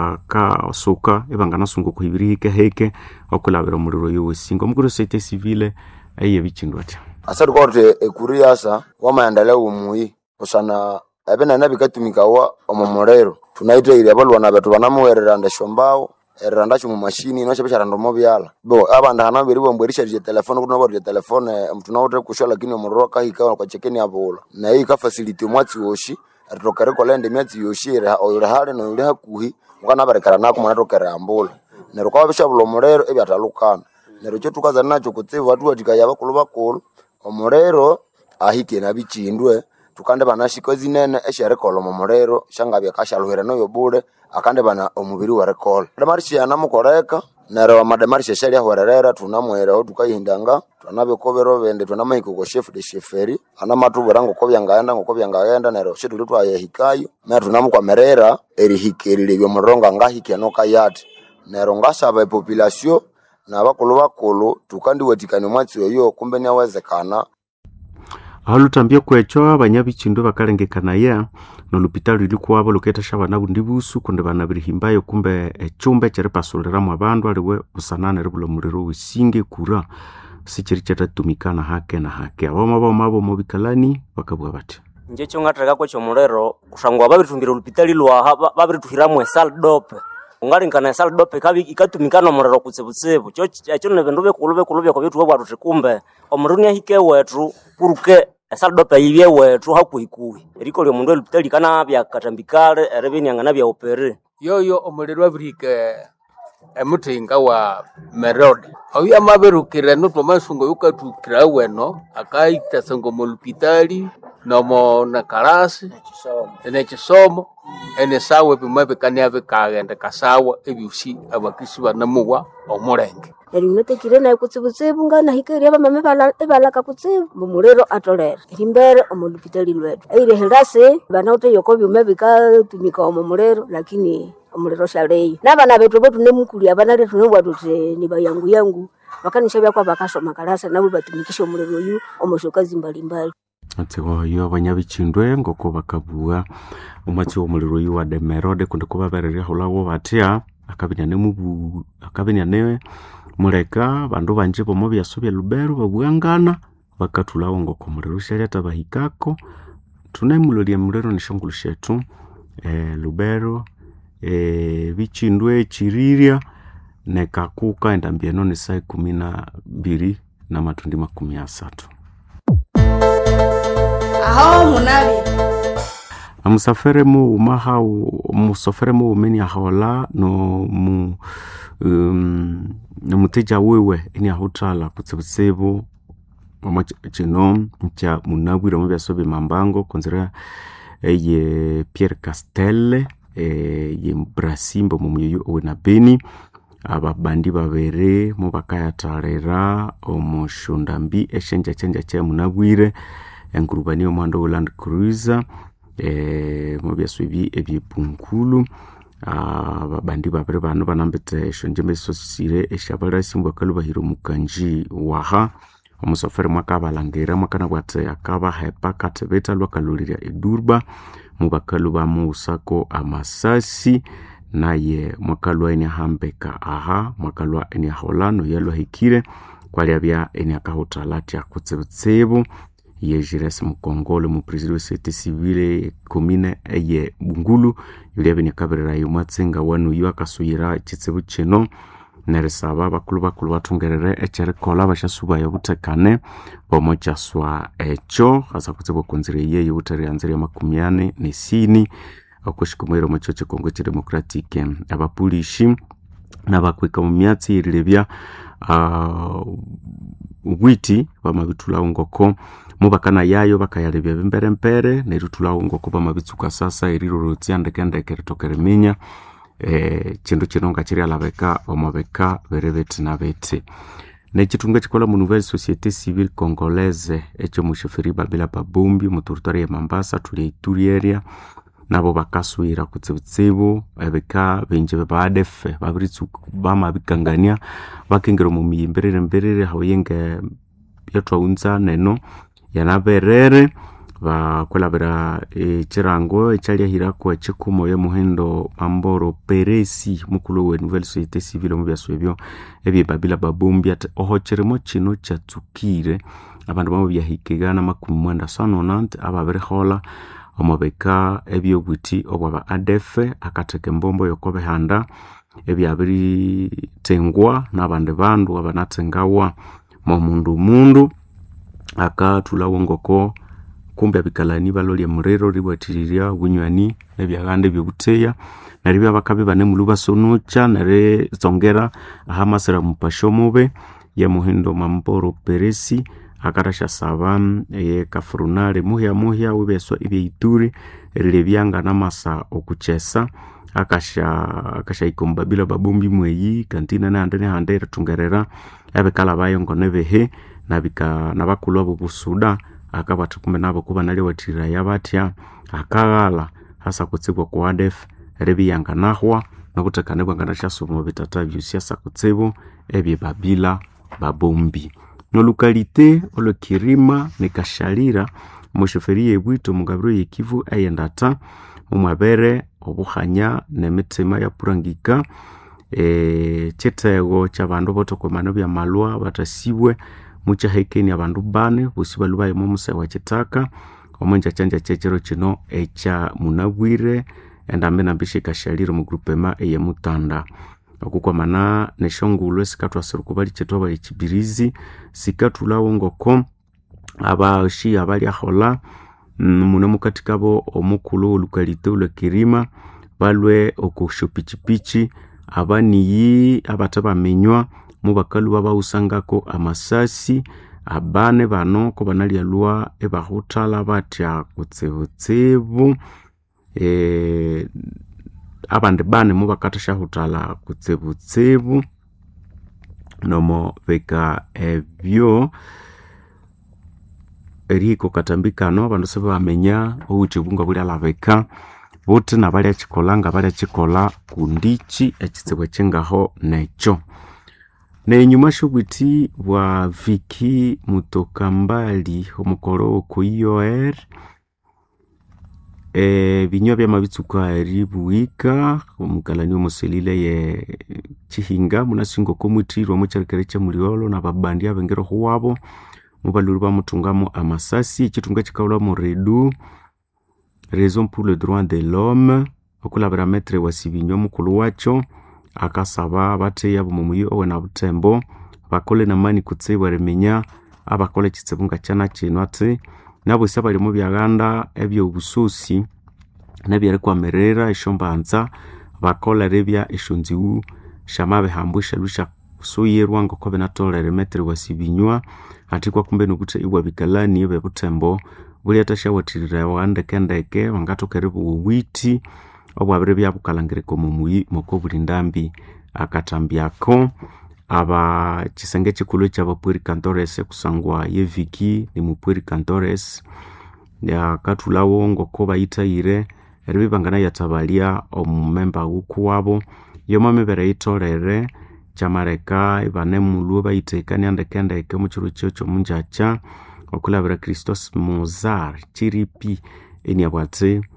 Speaker 11: abakasoka ebangana sungu kuhibirike heke okulabira omuliro yowesinga omukuru sete civil eye bichindwe ati
Speaker 12: asari kote ekuriasa wamaendeleo umuyi usana ebena nabikatumika wa omomorero tunaita ile abalwana betu banamuwerera ndeshombao eranda mu mashini no chebesha ndomo byala bo abanda hana biri bombwerisha je telefone kuno bari telefone mtuna wote kushola kini omoroka hika kwa chekeni abola na hii ka facility mwatsi woshi atokere kolende myatsi yoshi ra oyira hale no yira hakuhi mukana barekara nako mwana tokera ambola nero kwa besha bulo morero ebyatalukana nero cyo tukaza nacho kutsiva watu watikaya bakulu bakulu omorero ahike nabichindwe tukande banashiko zinene eshere kolo momorero shangabye kashaluhera no yobule akande bana omubiri wa recall demarshi yana mukoreka nero amademarshi sheri ahwerera tunamwera ho tukayindanga tunabe kobero bende tunamahiko ko chef de cheferi ana matubura ngo kobyanganda ngo kobyanganda nero shetu twaye hikayo na tunamukwamerera eri hikerire byo muronga ngahike no kayati nero ngasaba population na bakulu bakulu tukandi watikane mwatsi yo kumbe nyawezekana
Speaker 11: halutambye kwecho abanyabichindwe bakalengekana ya no lupitalo ilikuwa abo loketa shabana bundibusu kunde banabirihimbayo kumbe echumbe chere pasolera mu abandu aliwe busanane rebulo muliro wisinge kura sichiri chatatumikana hake na hake aboma boma abo mobikalani bakabwa bati
Speaker 13: nje cyo ngataka ko cyo mulero kushangwa babitumbira lupitali lwa babirituhiramwe saldope ungalingana saldope kabi ikatumikana mulero kutsebutsebu cyo cyo nebendo bekulube kulube ko bitu bwatu kumbe omuruni ahike wetu kuruke saldope yibye wetu hakuhikuhi eriko lyo mundu lupitali kana bya katambikale erebeni angana bya opere
Speaker 14: yoyo omulero abirike emutinga wa merode oya maberukire no tomasungo yukatukira weno akaita sango mulupitali nomo na karasi ene chisomo ene sawe bimabe kanyave kagenda kasawa ebyusi abakisi banamuwa omurenge
Speaker 15: Erinete kirena kutsibutsibu ngana hikeri bamame bala ebala kakutsibu mumurero atolera rimbere omulupitali lwetu eire hirase banaute yoko byumebika tumika omumurero lakini omulero shalei nabana betu betu nemukuli abana letu nebwatute ni bayangu yangu bakanishabya kwa bakasoma karasa nabo batumikisha omulero yu omoshokazi mbali mbali
Speaker 11: atsewa yo abanyabichindwe ngoko bakabua umwatsi omulero yu wa demerode kunde kuba berere holawo batya akabinya nemubu akabinya newe muleka bandu banje bomo byasobya Lubero babwangana bakatulawo ngoko mulero shaleta bahikako tunemulolya mulero nishongulu shetu eh Lubero eh bichindwe chiriria nekakuka endambieno ni saa kumi na mbili na matundi makumi asatu
Speaker 16: aho munabi
Speaker 11: amusafere mu umaha musafere mu umeni ahola no mu um, no muteja wewe ini ahutala kutsibutsibu mama chino cha munabwira mu byasobe mambango konzera eye Pierre Castelle ye Brasimbo mu muyo we na Beni ababandi babere mu bakayatarera omushundambi eshenja chenja cha munabwire engurubani omwando Land Cruiser eh mu byaswibi ebyepunkulu ababandi babere bano banambete shonje mesosire eshabara simbo kalubahiro mukanji waha omusafari mwaka balangera mwaka nabwate akaba hepa katebeta lwakalulira edurba mubakalu ba musako amasasi naye mwakalwa eni ahambeka aha mwakalwa eni aholano yalwa hikire kwaliabya eni akahotalatya kutsibutsibu yejires mukongole mu president wa societe civile komine eye Bungulu yulyabe ni kabirira yumwatsinga wanu yu akasuyira kitsibu kino nerisaba bakulu bakulu batungerere ekyerikola bashasuba yobutekane bomo kyaswa ekyo hasa kutsibu kunzire ye yubutari anzire makumyane nesini okushikumwero mu cyo Kongo cya Democratique abapulishi nabakwika mu myatsi irilebya uh, witi bamabitula ngoko mubakana yayo bakayalebya bimbere mpere nerutula ngoko bamabitsuka sasa irirorotsi andekendeke ritokereminya eh kindu kinonga kiri alabeka bamabeka berebeti na beti nechitunga chikola mu nouvelle société civile congolaise echo musheferi babila babumbi mu territoire ya Mambasa tuli Ituri area nabo bakaswira kutsibutsibu ebeka benje badefe babiritsu bama bikangania bakengero mu miyimberere mberere hawenge yatwaunza neno yanaberere bakolabira ekirango ekyali ahirako ekikumo ya muhendo Mamboro Peresi mukulu we nouvelle société civile mu byaswebyo ebye babila babumbi ati ohocheremo kino kyatsukire abandu bamo byahikigana makumi mwenda sanonant ababere hola omobeka ebyo buti obwa A D F akateke mbombo yokobe handa ebyabiri tengwa nabande bandu abanatengawa mu mundu mundu akatula wongoko kumbe abikalani balolye murero ribwatiriria bunywani nebyagande byobuteya naribya bakabe bane muluba sonucha nare zongera ahamasera mupasho mube ya muhindo Mamboro Peresi akarasha saban ye kafrunale muhya muhya webeswa ibe Ituri rilebyanga namasa okuchesa akasha akasha ikombabila babumbi mweyi kantina na ndene handera tungerera abekala bayongo nebehe nabika nabakulwa bubusuda akabatu kumbe nabo kuba nali watira yabatya akagala hasa kutsibwa kwa A D F rebiyanga nahwa nokutekanebwa nganasha somo bitata byusiasa kutsibu ebye babila babumbi no localité olo kirima ne kashalira mushoferie bwito mugabiro yekivu ayendata umwabere obuhanya nemitema ya purangika e chetego chabandu botokomano bya malwa batasibwe mucha hekeni abandu bane busiba lubaye mu musa wa kitaka omonja chanja chechero kino echa munabwire endamena bishika shalira mu groupement eye mutanda okukwamana neshongulwe sikatwa seruko bali chetwa bali kibirizi sikatula wongoko abashi abali ahola muna mukatikabo omukulu lukalite ulekirima balwe okushopichipichi abaniyi abataba mubakalu babausangako amasasi abane bano ko banalialwa ebahutala batya kutsibutsibu eh abande bane mubakatasha hutala kutsibutsibu nomo beka ebyo eriko katambikano abandu se bamenya ouchibunga buli alabeka bote nabali achikolanga bali achikola kundichi ekitsebwe chengaho necho ne nyuma shubiti wa Viki Mutokambali omukoro ku I O R e binyo bya mabitsuka ribuika omukalani omuselile ye chihinga munasingo komutiro mu cyerekereche muliolo na babandi abengero huwabo mubaluru ba mutungamo amasasi chitunga chikaula mu redu raison pour le droit de l'homme okulabira metre wa sibinyo mukulu wacho akasaba bate yabo mumuyi owena butembo bakole na mani kutsebwa remenya abakole kitsebunga cyana kino ati nabo sabali mu byaganda ebyo bususi nabyari kwamerera ishombanza bakola rebya ishunziwu shamabe hambusha lusha suyerwa ngo kobe natolere metre wa sibinywa ati kwa kumbe nukute ibwa bikalani ebe butembo buli atashawatirira wande kendeke wangatokeribu witi obwabire byabukalangire ko mumuyi moko bulindambi akatambyako aba kisenge chikulu cy'abapuri Cantores kusangwa ye Viki ni mupuri Cantores ya katulawo ngo ko bayitayire ribibangana yatabalia omumemba ukuwabo yomamebere itorere chamareka ibane mulu bayitekani andekendeke mu kiru cyo munjacha okulabira Christos Mozar chiripi eni abwate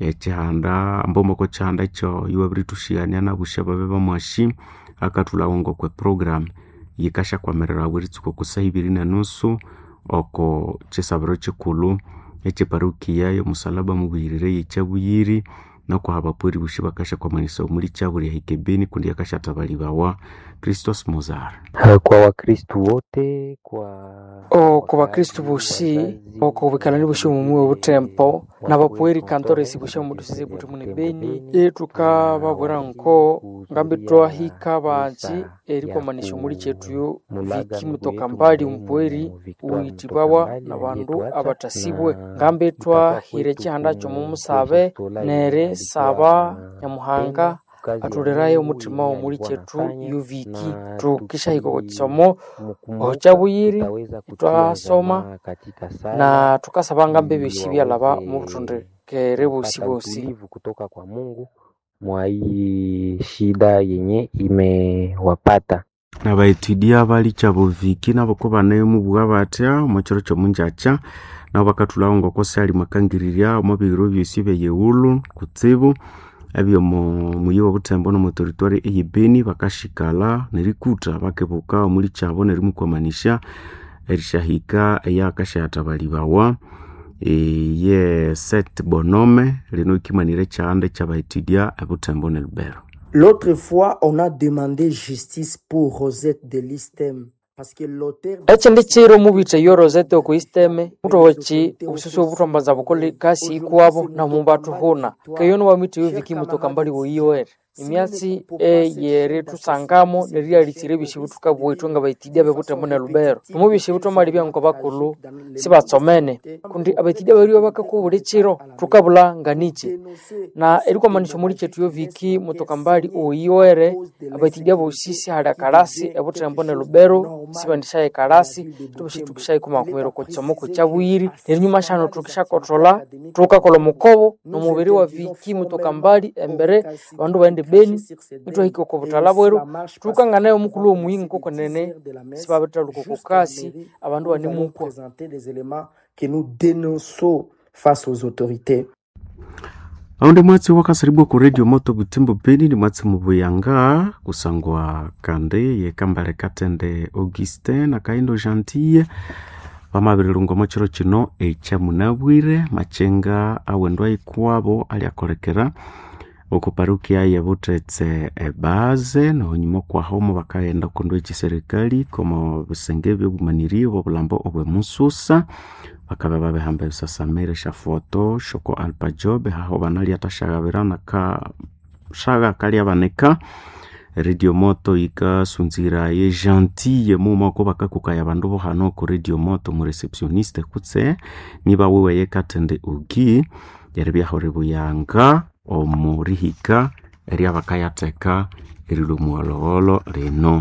Speaker 11: echihanda ambomoko chihanda cho iwe britushigania na bushaba beba mwashi akatulaongo kwe program yikasha kwamerera wiritsuko kusahibiri na nusu oko chisabiro chikulu eche parukia yo musalaba mubirire yichabuyiri no kwa habapuri bushiba kasha kwa manisa muri chaburi ya Hikebeni kundi yakasha tabalibawa Christos Mozar.
Speaker 8: Kwa wakristu wote kwa
Speaker 16: o kwa wakristu bushi o kwa wikalani bushi mumwe butempo na bapueri kantore sibusha mudusize butu munebeni etuka babura nko ngambe twa hika baji eri kwa manisho muri chetu yo viki mutoka mbali umpueri uitibawa na bandu abatasibwe ngambe twa hirechi handacho mumusabe nere saba nyamuhanga atulerayo umutima wo muri chetu yuviki tukisha hiko kisomo ochabuyiri twasoma na tukasabanga mbebe shibya laba mutunde kerebo sibosi
Speaker 8: kutoka kwa Mungu mwa hii shida yenye imewapata
Speaker 11: na baitidia bali chaboviki nabo ko banayo mubwa batya mochoro cyo munjacha nabo bakatulaongo ko sali makangiriria mo biro byisibe yeulu kutsibu abyo mu muyiwa butembo no mu territory eyibeni bakashikala nerikuta bakebuka muri cyabo neri mukomanisha erishahika yakashatabalibawa e ye set bonome lino kimanire cyande cyabaitidia abutembo nelbero.
Speaker 9: L'autre fois on a demandé justice pour Rosette de l'Istem.
Speaker 16: Eche ndichiro mubite yo Rosette ku isteme mutochi ususu butombaza bukole kasi kwabo na mumbatu hona kayono wamiti yo viki mutoka mbali wo iyoer imyatsi e yere tusangamo neria litire bishibutuka bwetwa baitidia bebutembo na Lubero mubishibuto mali byanko bakulu sibatsomene kundi abaitidia bariyo bakakubure chiro tukabula nganiche na eriko manisho muri chetu yo viki mutoka mbali wo iyoere abaitidia bosisi hada karasi ebutembo na Lubero sibandishaye karasi tubishitukishaye kumakumero ko tsomoko chabuyiri nenyuma shano tukisha kontrola tukakola mukobo no mubiri wa viki mutoka mbali embere bandu baende beni itwa hiko ko butalabweru tukanganayo mukulu omuyingo ko nene sibabeta luko kasi abandu bane muko
Speaker 9: des éléments que nous dénonçons face aux autorités.
Speaker 11: Aunde mwatsi wakasiribu ku radio moto Butembo Beni ni mwatsi mubuyanga kusangwa kande ye kambale katende Augustin na kaindo Gentille bamabirungo mochiro chino echa munabwire machenga awendwa ikwabo ali akorekera okuparukia ya butetse ebaze no nyimo kwa homo bakaenda kondo ekiserikali komo busenge byo bumaniri obulambo obwe mususa bakaba bahamba sasa mere sha foto shoko alpa job haho banali atashagabirana ka shaga kali abaneka radio moto ika sunzira ye Gentille muma ko bakakukaya bandu bo hano ko radio moto mu receptioniste kutse niba wewe ye katende ugi yerebya horebu yanga omurihika eri abakayateka erilo muololo reno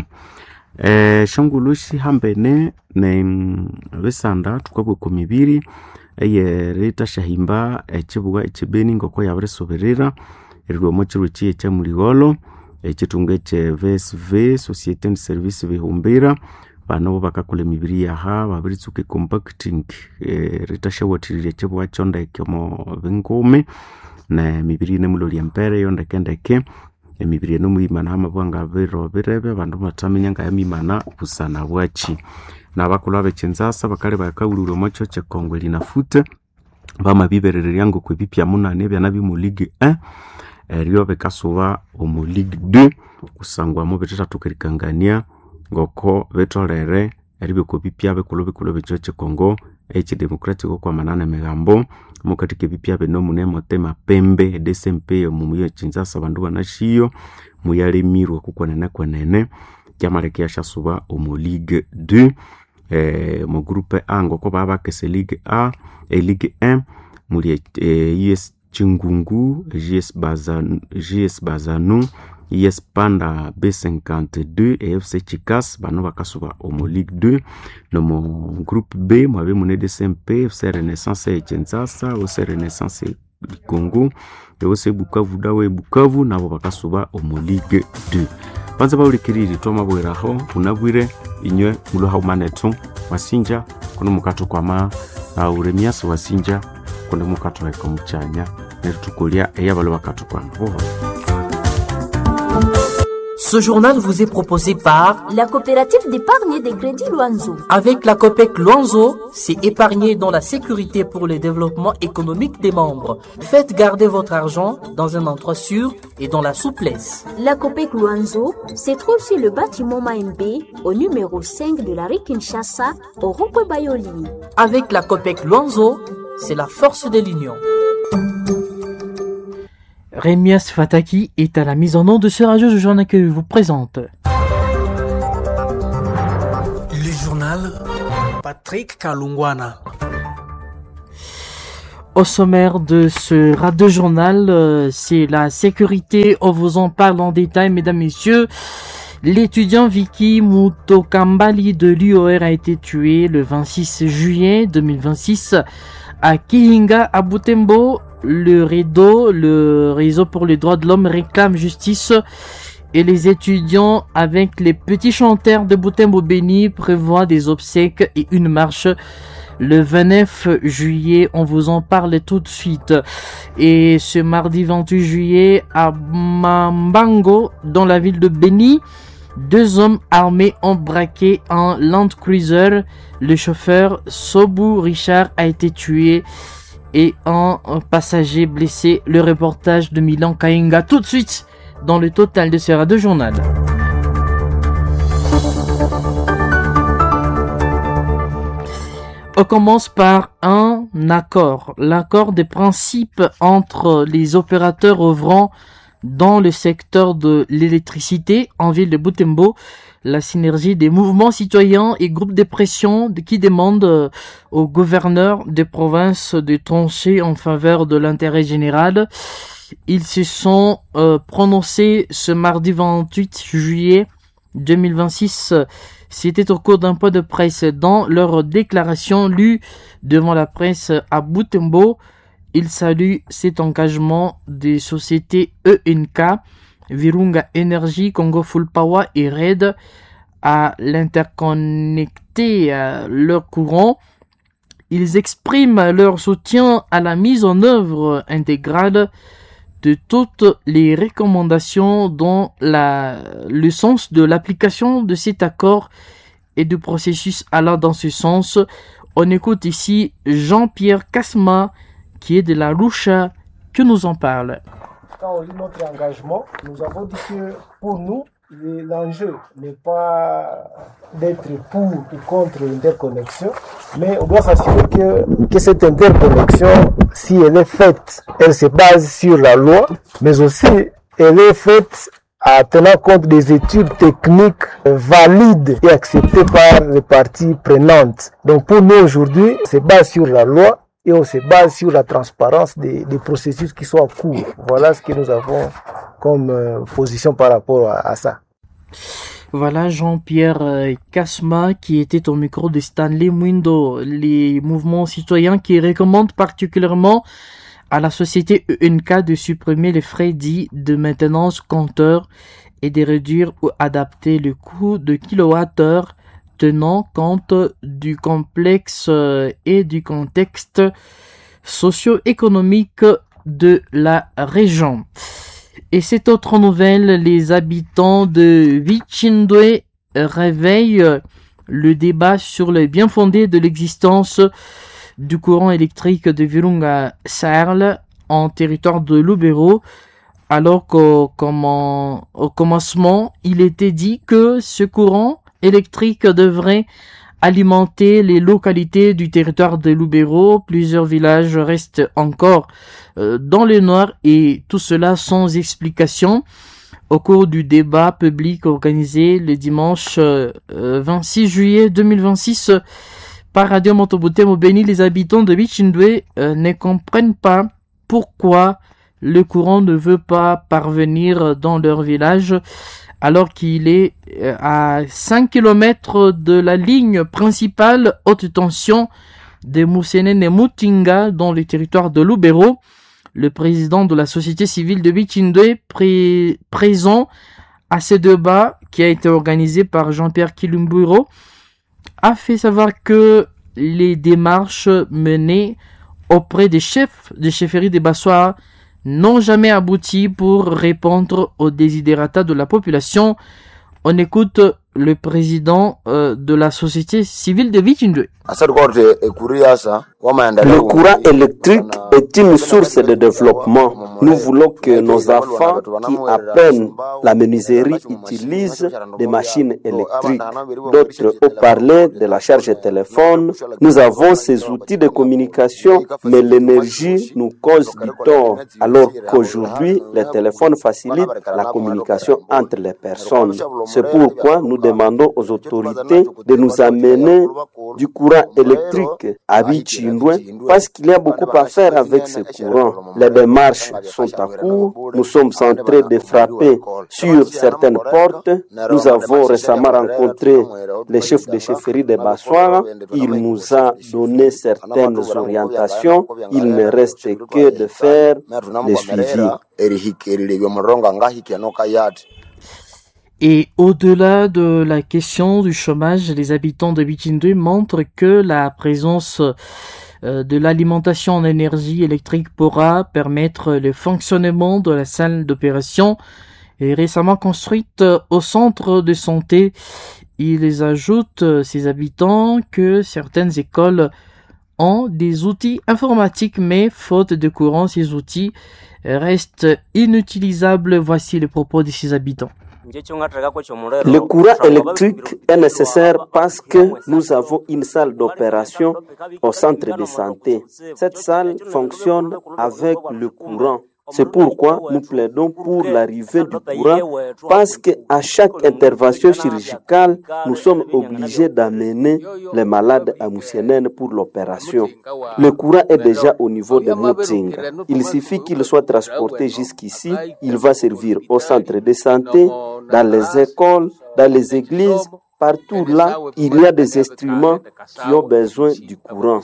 Speaker 11: eh shongulushi hambene ne besanda tukabwe kumibiri eye reta shahimba ekibuga ekibeni ngoko yabresoberera erilo mochiro chiye cha muligolo ekitunge che V S V Societe de Service Bihumbira bano bakakule mibiri yaha babiritsuke compacting e, reta shawotirire chibuga chonda ekemo bengome na mibiri ne mulori empere yonda kendeke emibiri no muimana hama bwanga bero birebe bandu batamenya nga yamimana busana bwachi na bakulu abecenzasa bakale bakawuluro mocho che Kongo linafute bama biberere yango kwebipya munane bya nabi mu Ligue un eriyo bekasuba mu Ligue deux kusangwa mu betata tukerikangania ngoko betolere eribe kwebipya bekulu bekulu becho che Kongo echi democratic kwa manana megambo mukatike bipya beno munemo tema pembe D S M P mu muyo chinzasa bandu banashiyo muyale mirwa kukwanana kwanene kyamalekya shasuba mu Ligue deux eh mu groupe A ngoko baba kese Ligue A et Ligue un muri eh, U S Chingungu J S Bazanu J S Bazanu U S Panda B cinquante-deux et F C Chikas bano bakasuba mu Ligue deux no mu groupe B mwabe mu D S M P F C Renaissance et Kinshasa O C Renaissance du Congo et O C Bukavu dawe Bukavu nabo bakasuba mu Ligue deux banza bawulikiriri toma bweraho unabwire inywe mulo haumanetu wasinja kuno mukato kwa ma uremiaso wasinja kuno mukato eko muchanya neritukolia eyabalo bakatukwanda buhoro.
Speaker 17: Ce journal vous est proposé par
Speaker 10: la coopérative d'épargne et de crédit Luanzo.
Speaker 17: Avec la COPEC Luanzo, c'est épargner dans la sécurité pour le développement économique des membres. Faites garder votre argent dans un endroit sûr et dans la souplesse.
Speaker 10: La COPEC Luanzo se trouve sur le bâtiment Maembe au numéro cinq de la rue Kinshasa au rond-point Bayoli.
Speaker 17: Avec la COPEC Luanzo, c'est la force de l'union.
Speaker 16: Rémias Fataki est à la mise en onde de ce radio journal que vous présente.
Speaker 1: Le journal Patrick Kalungwana.
Speaker 16: Au sommaire de ce radio journal, euh, c'est la sécurité. On vous en parle en détail, mesdames, messieurs. L'étudiant Vicky Mutokambali de l'U O R a été tué le vingt-six juillet deux mille vingt-six à Kihinga, à Butembo. Le REDO, le réseau pour les droits de l'homme, réclame justice et les étudiants avec les petits chanteurs de Butembo Béni prévoient des obsèques et une marche le vingt-neuf juillet. On vous en parle tout de suite. Et ce mardi vingt-huit juillet à Mambango, dans la ville de Béni, deux hommes armés ont braqué un Land Cruiser. Le chauffeur Sobu Richard a été tué et un passager blessé. Le reportage de Milan Kainga tout de suite dans le total de ce radio journal. On commence par un accord, l'accord des principes entre les opérateurs œuvrant dans le secteur de l'électricité en ville de Butembo, la synergie des mouvements citoyens et groupes de pression qui demandent au gouverneur des provinces de trancher en faveur de l'intérêt général. Ils se sont euh, prononcés ce mardi vingt-huit juillet deux mille vingt-six. C'était au cours d'un point de presse. Dans leur déclaration lue devant la presse à Butembo, ils saluent cet engagement des sociétés E N K, Virunga Energy, Congo Full Power et R E D à l'interconnecter à leur courant. Ils expriment leur soutien à la mise en œuvre intégrale de toutes les recommandations dans la, le sens de l'application de cet accord et du processus allant dans ce sens. On écoute ici Jean-Pierre Kasma, qui est de la Loucha, que nous en parle.
Speaker 18: Quand on lit notre engagement, nous avons dit que pour nous, l'enjeu n'est pas d'être pour ou contre l'interconnexion, mais on doit s'assurer que, que cette interconnexion, si elle est faite, elle se base sur la loi, mais aussi elle est faite en tenant compte des études techniques valides et acceptées par les parties prenantes. Donc pour nous aujourd'hui, on se base sur la loi et on se base sur la transparence des, des processus qui sont en cours. Voilà ce que nous avons comme euh, position par rapport à, à ça.
Speaker 16: Voilà Jean-Pierre euh, Kasma qui était au micro de Stanley Mwindo. Les mouvements citoyens qui recommandent particulièrement à la société E N K de supprimer les frais dits de maintenance compteur et de réduire ou adapter le coût de kilowattheure tenant compte du complexe et du contexte socio-économique de la région. Et cette autre nouvelle, les habitants de Vichindwe réveillent le débat sur le bien fondé de l'existence du courant électrique de Virunga Sarl en territoire de Lubero, alors qu'au comment, au commencement, il était dit que ce courant électrique devrait alimenter les localités du territoire de Lubero. Plusieurs villages restent encore euh, dans le noir et tout cela sans explication. Au cours du débat public organisé le dimanche euh, vingt-six juillet deux mille vingt-six par Radio Monteboutem Béni, les habitants de Bichindwe euh, ne comprennent pas pourquoi le courant ne veut pas parvenir dans leur village alors qu'il est à cinq kilomètres de la ligne principale haute tension de Moussenen et Mutinga dans le territoire de Lubero. Le président de la société civile de Bichindwe, pré- présent à ce débat qui a été organisé par Jean-Pierre Kilumburo, a fait savoir que les démarches menées auprès des chefs des chefferies des Bassois
Speaker 17: n'ont jamais abouti pour répondre aux desiderata de la population. On écoute le président euh, de la société civile de Vichindwe.
Speaker 4: Le courant électrique est une source de développement. Nous voulons que nos enfants qui apprennent la menuiserie utilisent des machines électriques. D'autres ont parlé de la charge téléphone. Nous avons ces outils de communication, mais l'énergie nous cause du tort, alors qu'aujourd'hui, les téléphones facilitent la communication entre les personnes. C'est pourquoi nous demandons aux autorités de nous amener du courant électrique à Vichindwe, parce qu'il y a beaucoup à faire avec ce courant. Les démarches sont à court, nous sommes en train de frapper sur certaines portes. Nous avons récemment rencontré le chef de chefferie de Baswara. Il nous a donné certaines orientations. Il ne reste que de faire le suivi.
Speaker 17: Et au-delà de la question du chômage, les habitants de Vichindwe montrent que la présence de l'alimentation en énergie électrique pourra permettre le fonctionnement de la salle d'opération récemment construite au centre de santé. Ils ajoutent, ces habitants, que certaines écoles ont des outils informatiques, mais faute de courant, ces outils restent inutilisables. Voici les propos de ces habitants.
Speaker 4: Le courant électrique est nécessaire parce que nous avons une salle d'opération au centre de santé. Cette salle fonctionne avec le courant. C'est pourquoi nous plaidons pour l'arrivée du courant, parce qu'à chaque intervention chirurgicale, nous sommes obligés d'amener les malades à Moussienene pour l'opération. Le courant est déjà au niveau de Mouting. Il suffit qu'il soit transporté jusqu'ici. Il va servir au centre de santé, dans les écoles, dans les églises. Partout là, il y a des instruments qui ont besoin du courant.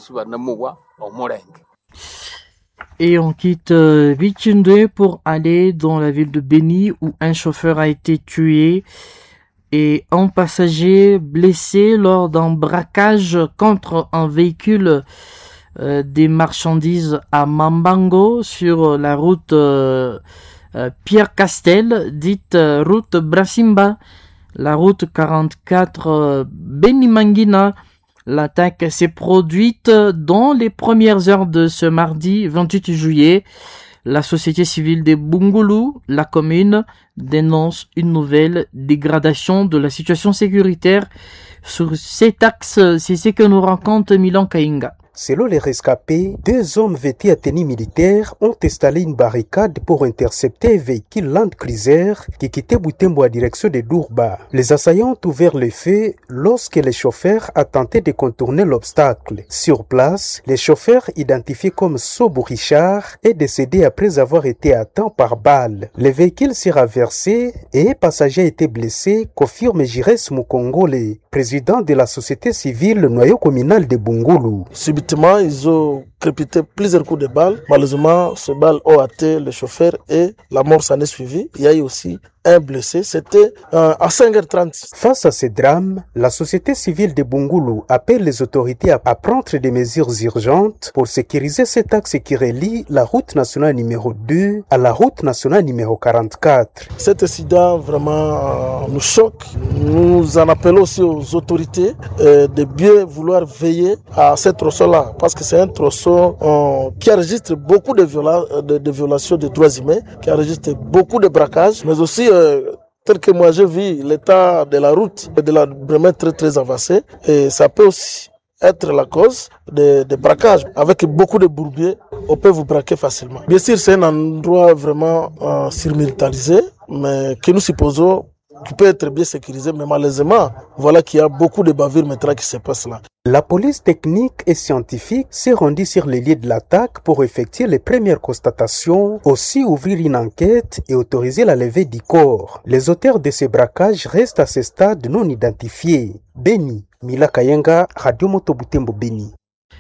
Speaker 17: Et on quitte euh, Vichindwe pour aller dans la ville de Beni où un chauffeur a été tué et un passager blessé lors d'un braquage contre un véhicule euh, des marchandises à Mambango sur la route euh, euh, Pierre Castel, dite euh, route Brasimba, la route quarante-quatre euh, Beni Mangina. L'attaque s'est produite dans les premières heures de ce mardi vingt-huit juillet. La société civile de Bungulu, la commune, dénonce une nouvelle dégradation de la situation sécuritaire sur cet axe. C'est ce que nous raconte Milan Kainga.
Speaker 5: Selon les rescapés, deux hommes vêtus à tenue militaire ont installé une barricade pour intercepter un véhicule Land Cruiser qui quittait Butembo à direction de Durba. Les assaillants ont ouvert le feu lorsque le chauffeur a tenté de contourner l'obstacle. Sur place, le chauffeur, identifié comme Sobo Richard, est décédé après avoir été atteint par balle. Le véhicule s'est renversé et un passager a été blessé, confirme Jires Mukongole, président de la société civile noyau communal de Bungulu.
Speaker 6: Subitement, ils ont crépité plusieurs coups de balles. Malheureusement, ces balles ont atteint le chauffeur et la mort s'en est suivie. Il y a eu aussi un blessé. C'était euh, à cinq heures trente.
Speaker 5: Face à ce drame, la société civile de Bungulu appelle les autorités à, à prendre des mesures urgentes pour sécuriser cet axe qui relie la route nationale numéro deux à la route nationale numéro quarante-quatre.
Speaker 6: Cet incident vraiment euh, nous choque. Nous en appelons aussi aux autorités euh, de bien vouloir veiller à ce tronçon-là, parce que c'est un tronçon euh, qui enregistre beaucoup de, viola de, de violations des droits humains, qui enregistre beaucoup de braquages, mais aussi euh, tel que moi je vis, l'état de la route est de la vraiment très très avancé, et ça peut aussi être la cause de, de braquages. Avec beaucoup de bourbiers, on peut vous braquer facilement. Bien sûr, c'est un endroit vraiment euh, surmilitarisé, mais que nous supposons qui peut être bien sécurisé, mais malheureusement, voilà qu'il y a beaucoup de bavures maintenant qui se passent là.
Speaker 5: La police technique et scientifique s'est rendue sur les lieux de l'attaque pour effectuer les premières constatations, aussi ouvrir une enquête et autoriser la levée du corps. Les auteurs de ces braquages restent à ce stade non identifiés. Beni, Mila Kayenga, Radio Moto Butembo Beni.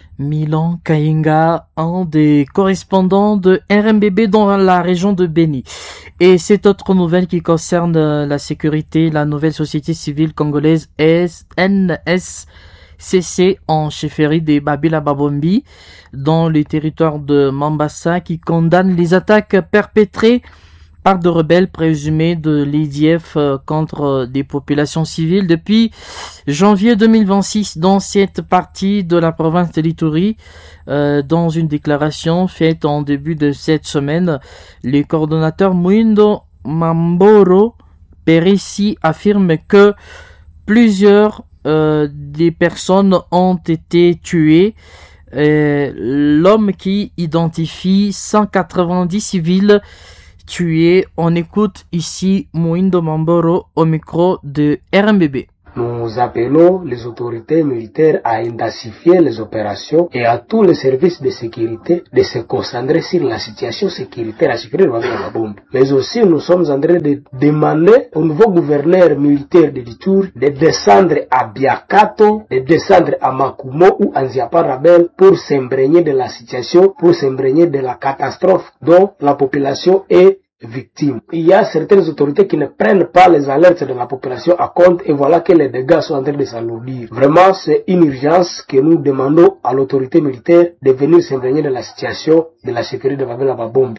Speaker 17: Milan Kainga, un des correspondants de R M B B dans la région de Beni. Et cette autre nouvelle qui concerne la sécurité, la nouvelle société civile congolaise N S C C en chefferie de Babila Babombi, dans le territoire de Mambasa, qui condamne les attaques perpétrées par de rebelles présumés de l'E D F contre des populations civiles depuis janvier deux mille vingt-six dans cette partie de la province de l'Ituri. Euh, dans une déclaration faite en début de cette semaine, le coordonnateur Muindo Mamboro Perissi affirme que plusieurs euh, des personnes ont été tuées. Euh, l'homme qui identifie cent quatre-vingt-dix civils tués. On écoute ici Muindo Mamboro au micro de R M B B.
Speaker 7: Nous appelons les autorités militaires à intensifier les opérations et à tous les services de sécurité de se concentrer sur la situation sécuritaire à sécurité de la bombe. Mais aussi, nous sommes en train de demander au nouveau gouverneur militaire de l'Ituri de descendre à Biakato, de descendre à Makumo ou à Nziaparabel pour s'imprégner de la situation, pour s'imprégner de la catastrophe dont la population est victimes. Il y a certaines autorités qui ne prennent pas les alertes de la population à compte et voilà que les dégâts sont en train de s'alourdir. Vraiment, c'est une urgence que nous demandons à l'autorité militaire de venir s'imprégner de la situation de la sécurité de Babila Babombi.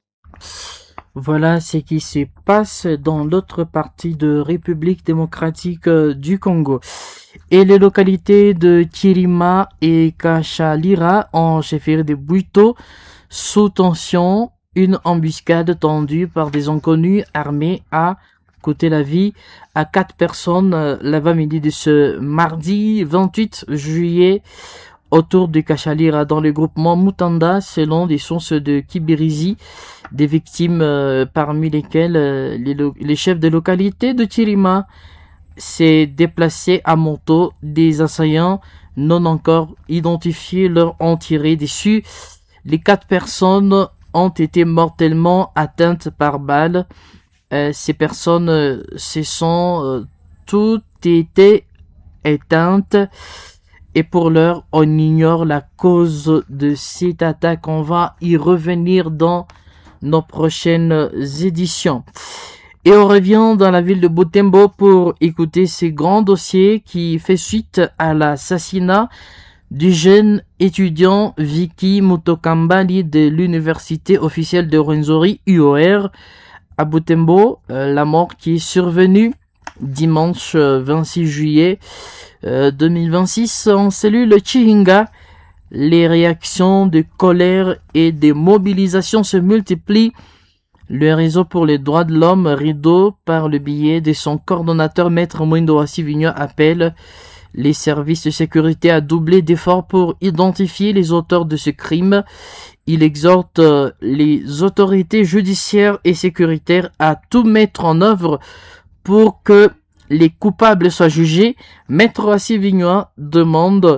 Speaker 17: Voilà ce qui se passe dans l'autre partie de République démocratique du Congo. Et les localités de Chirima et Kachalira en chefferie de Buito sous tension. Une embuscade tendue par des inconnus armés a coûté la vie à quatre personnes l'avant-midi de ce mardi vingt-huit juillet autour de Kachalira dans le groupement Mutanda selon des sources de Kibirizi. Des victimes euh, parmi lesquelles euh, les, les chefs de localité de Chirima s'est déplacés à moto. Des assaillants non encore identifiés leur ont tiré dessus. Les quatre personnes ont été mortellement atteintes par balles. Euh, ces personnes euh, se sont euh, toutes été éteintes et pour l'heure on ignore la cause de cette attaque. On va y revenir dans nos prochaines éditions. Et on revient dans la ville de Butembo pour écouter ce grand dossier qui fait suite à l'assassinat du jeune étudiant Vicky Mutokambali de l'université officielle de Rwenzori U O R à Butembo. Euh, la mort qui est survenue dimanche vingt-six juillet euh, deux mille vingt-six en cellule Chihinga. Les réactions de colère et de mobilisation se multiplient. Le réseau pour les droits de l'homme, RIDO, par le biais de son coordonnateur Maître Mwindo Wasivigno, appelle les services de sécurité à doubler d'efforts pour identifier les auteurs de ce crime. Il exhorte les autorités judiciaires et sécuritaires à tout mettre en œuvre pour que les coupables soient jugés. Maître Wasivigno demande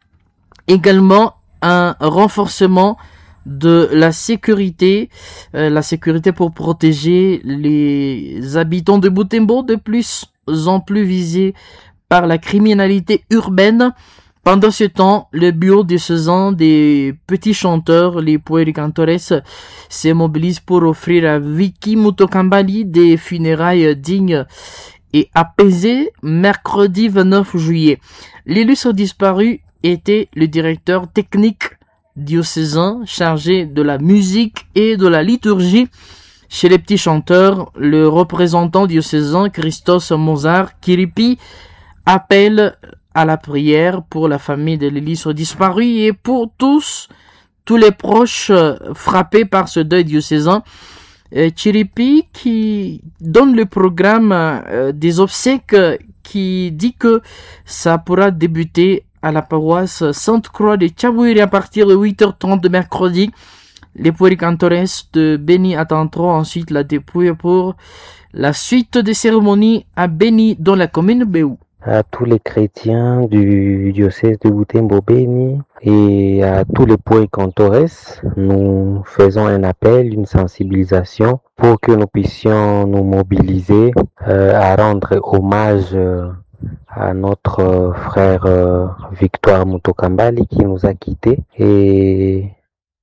Speaker 17: également un renforcement de la sécurité, euh, la sécurité pour protéger les habitants de Butembo, de plus en plus visés par la criminalité urbaine. Pendant ce temps, le bureau diocésain des petits chanteurs, les puericantores, se mobilise pour offrir à Vicky Mutokambali des funérailles dignes et apaisées mercredi vingt-neuf juillet. L'illustre disparu était le directeur technique diocésain chargé de la musique et de la liturgie. Chez les petits chanteurs, le représentant diocésain Christos Mozart Kiripi appelle à la prière pour la famille de l'illustre disparu et pour tous, tous les proches frappés par ce deuil diocésain. Kiripi qui donne le programme euh, des obsèques qui dit que ça pourra débuter à la paroisse Sainte-Croix de Tchabouiri à partir de huit heures trente de mercredi. Les puericantores de Beni attendront ensuite la dépouille pour la suite des cérémonies à Beni dans la commune Béou.
Speaker 8: À tous les chrétiens du diocèse de Butembo-Beni et à tous les puericantores, nous faisons un appel, une sensibilisation pour que nous puissions nous mobiliser euh, à rendre hommage euh, à notre euh, frère euh, Victoire Mutokambali qui nous a quittés et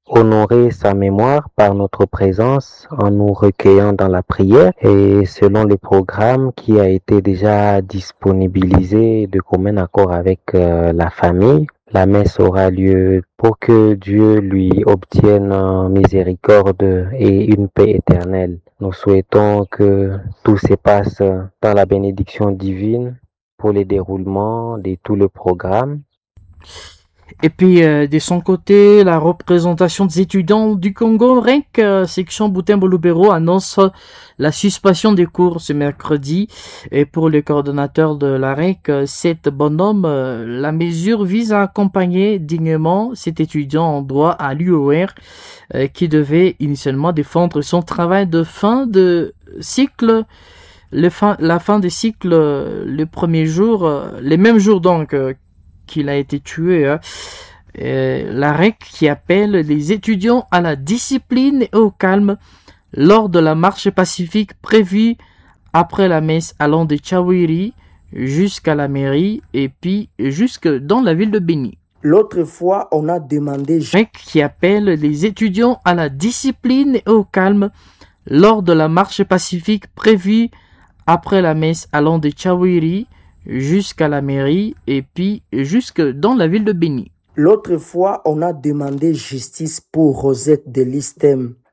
Speaker 8: honorer sa mémoire par notre présence en nous recueillant dans la prière et selon le programme qui a été déjà disponibilisé de commun accord avec euh, la famille. La messe aura lieu pour que Dieu lui obtienne miséricorde et une paix éternelle. Nous souhaitons que tout se passe dans la bénédiction divine pour le déroulement de tout le programme.
Speaker 17: Et puis, euh, de son côté, la représentation des étudiants du Congo, R E C, euh, section Butembo-Lubero, annonce la suspension des cours ce mercredi. Et pour le coordonnateur de la R E C, euh, cet bonhomme, euh, la mesure vise à accompagner dignement cet étudiant en droit à l'U O R, euh, qui devait initialement défendre son travail de fin de cycle, le fin, la fin des cycles, euh, le premier jour, euh, les mêmes jours donc, euh, qu'il a été tué. Hein. Euh, la R E C qui appelle les étudiants à la discipline et au calme lors de la marche pacifique prévue après la messe allant de Chawiri jusqu'à la mairie et puis jusque dans la ville de Béni.
Speaker 9: L'autre fois, on a demandé...
Speaker 17: R E C qui appelle les étudiants à la discipline et au calme lors de la marche pacifique prévue après la messe allant de Chawiri jusqu'à la mairie et puis jusque dans la ville de Béni.
Speaker 9: L'autre fois, on a demandé justice pour Rosette de l'Istem.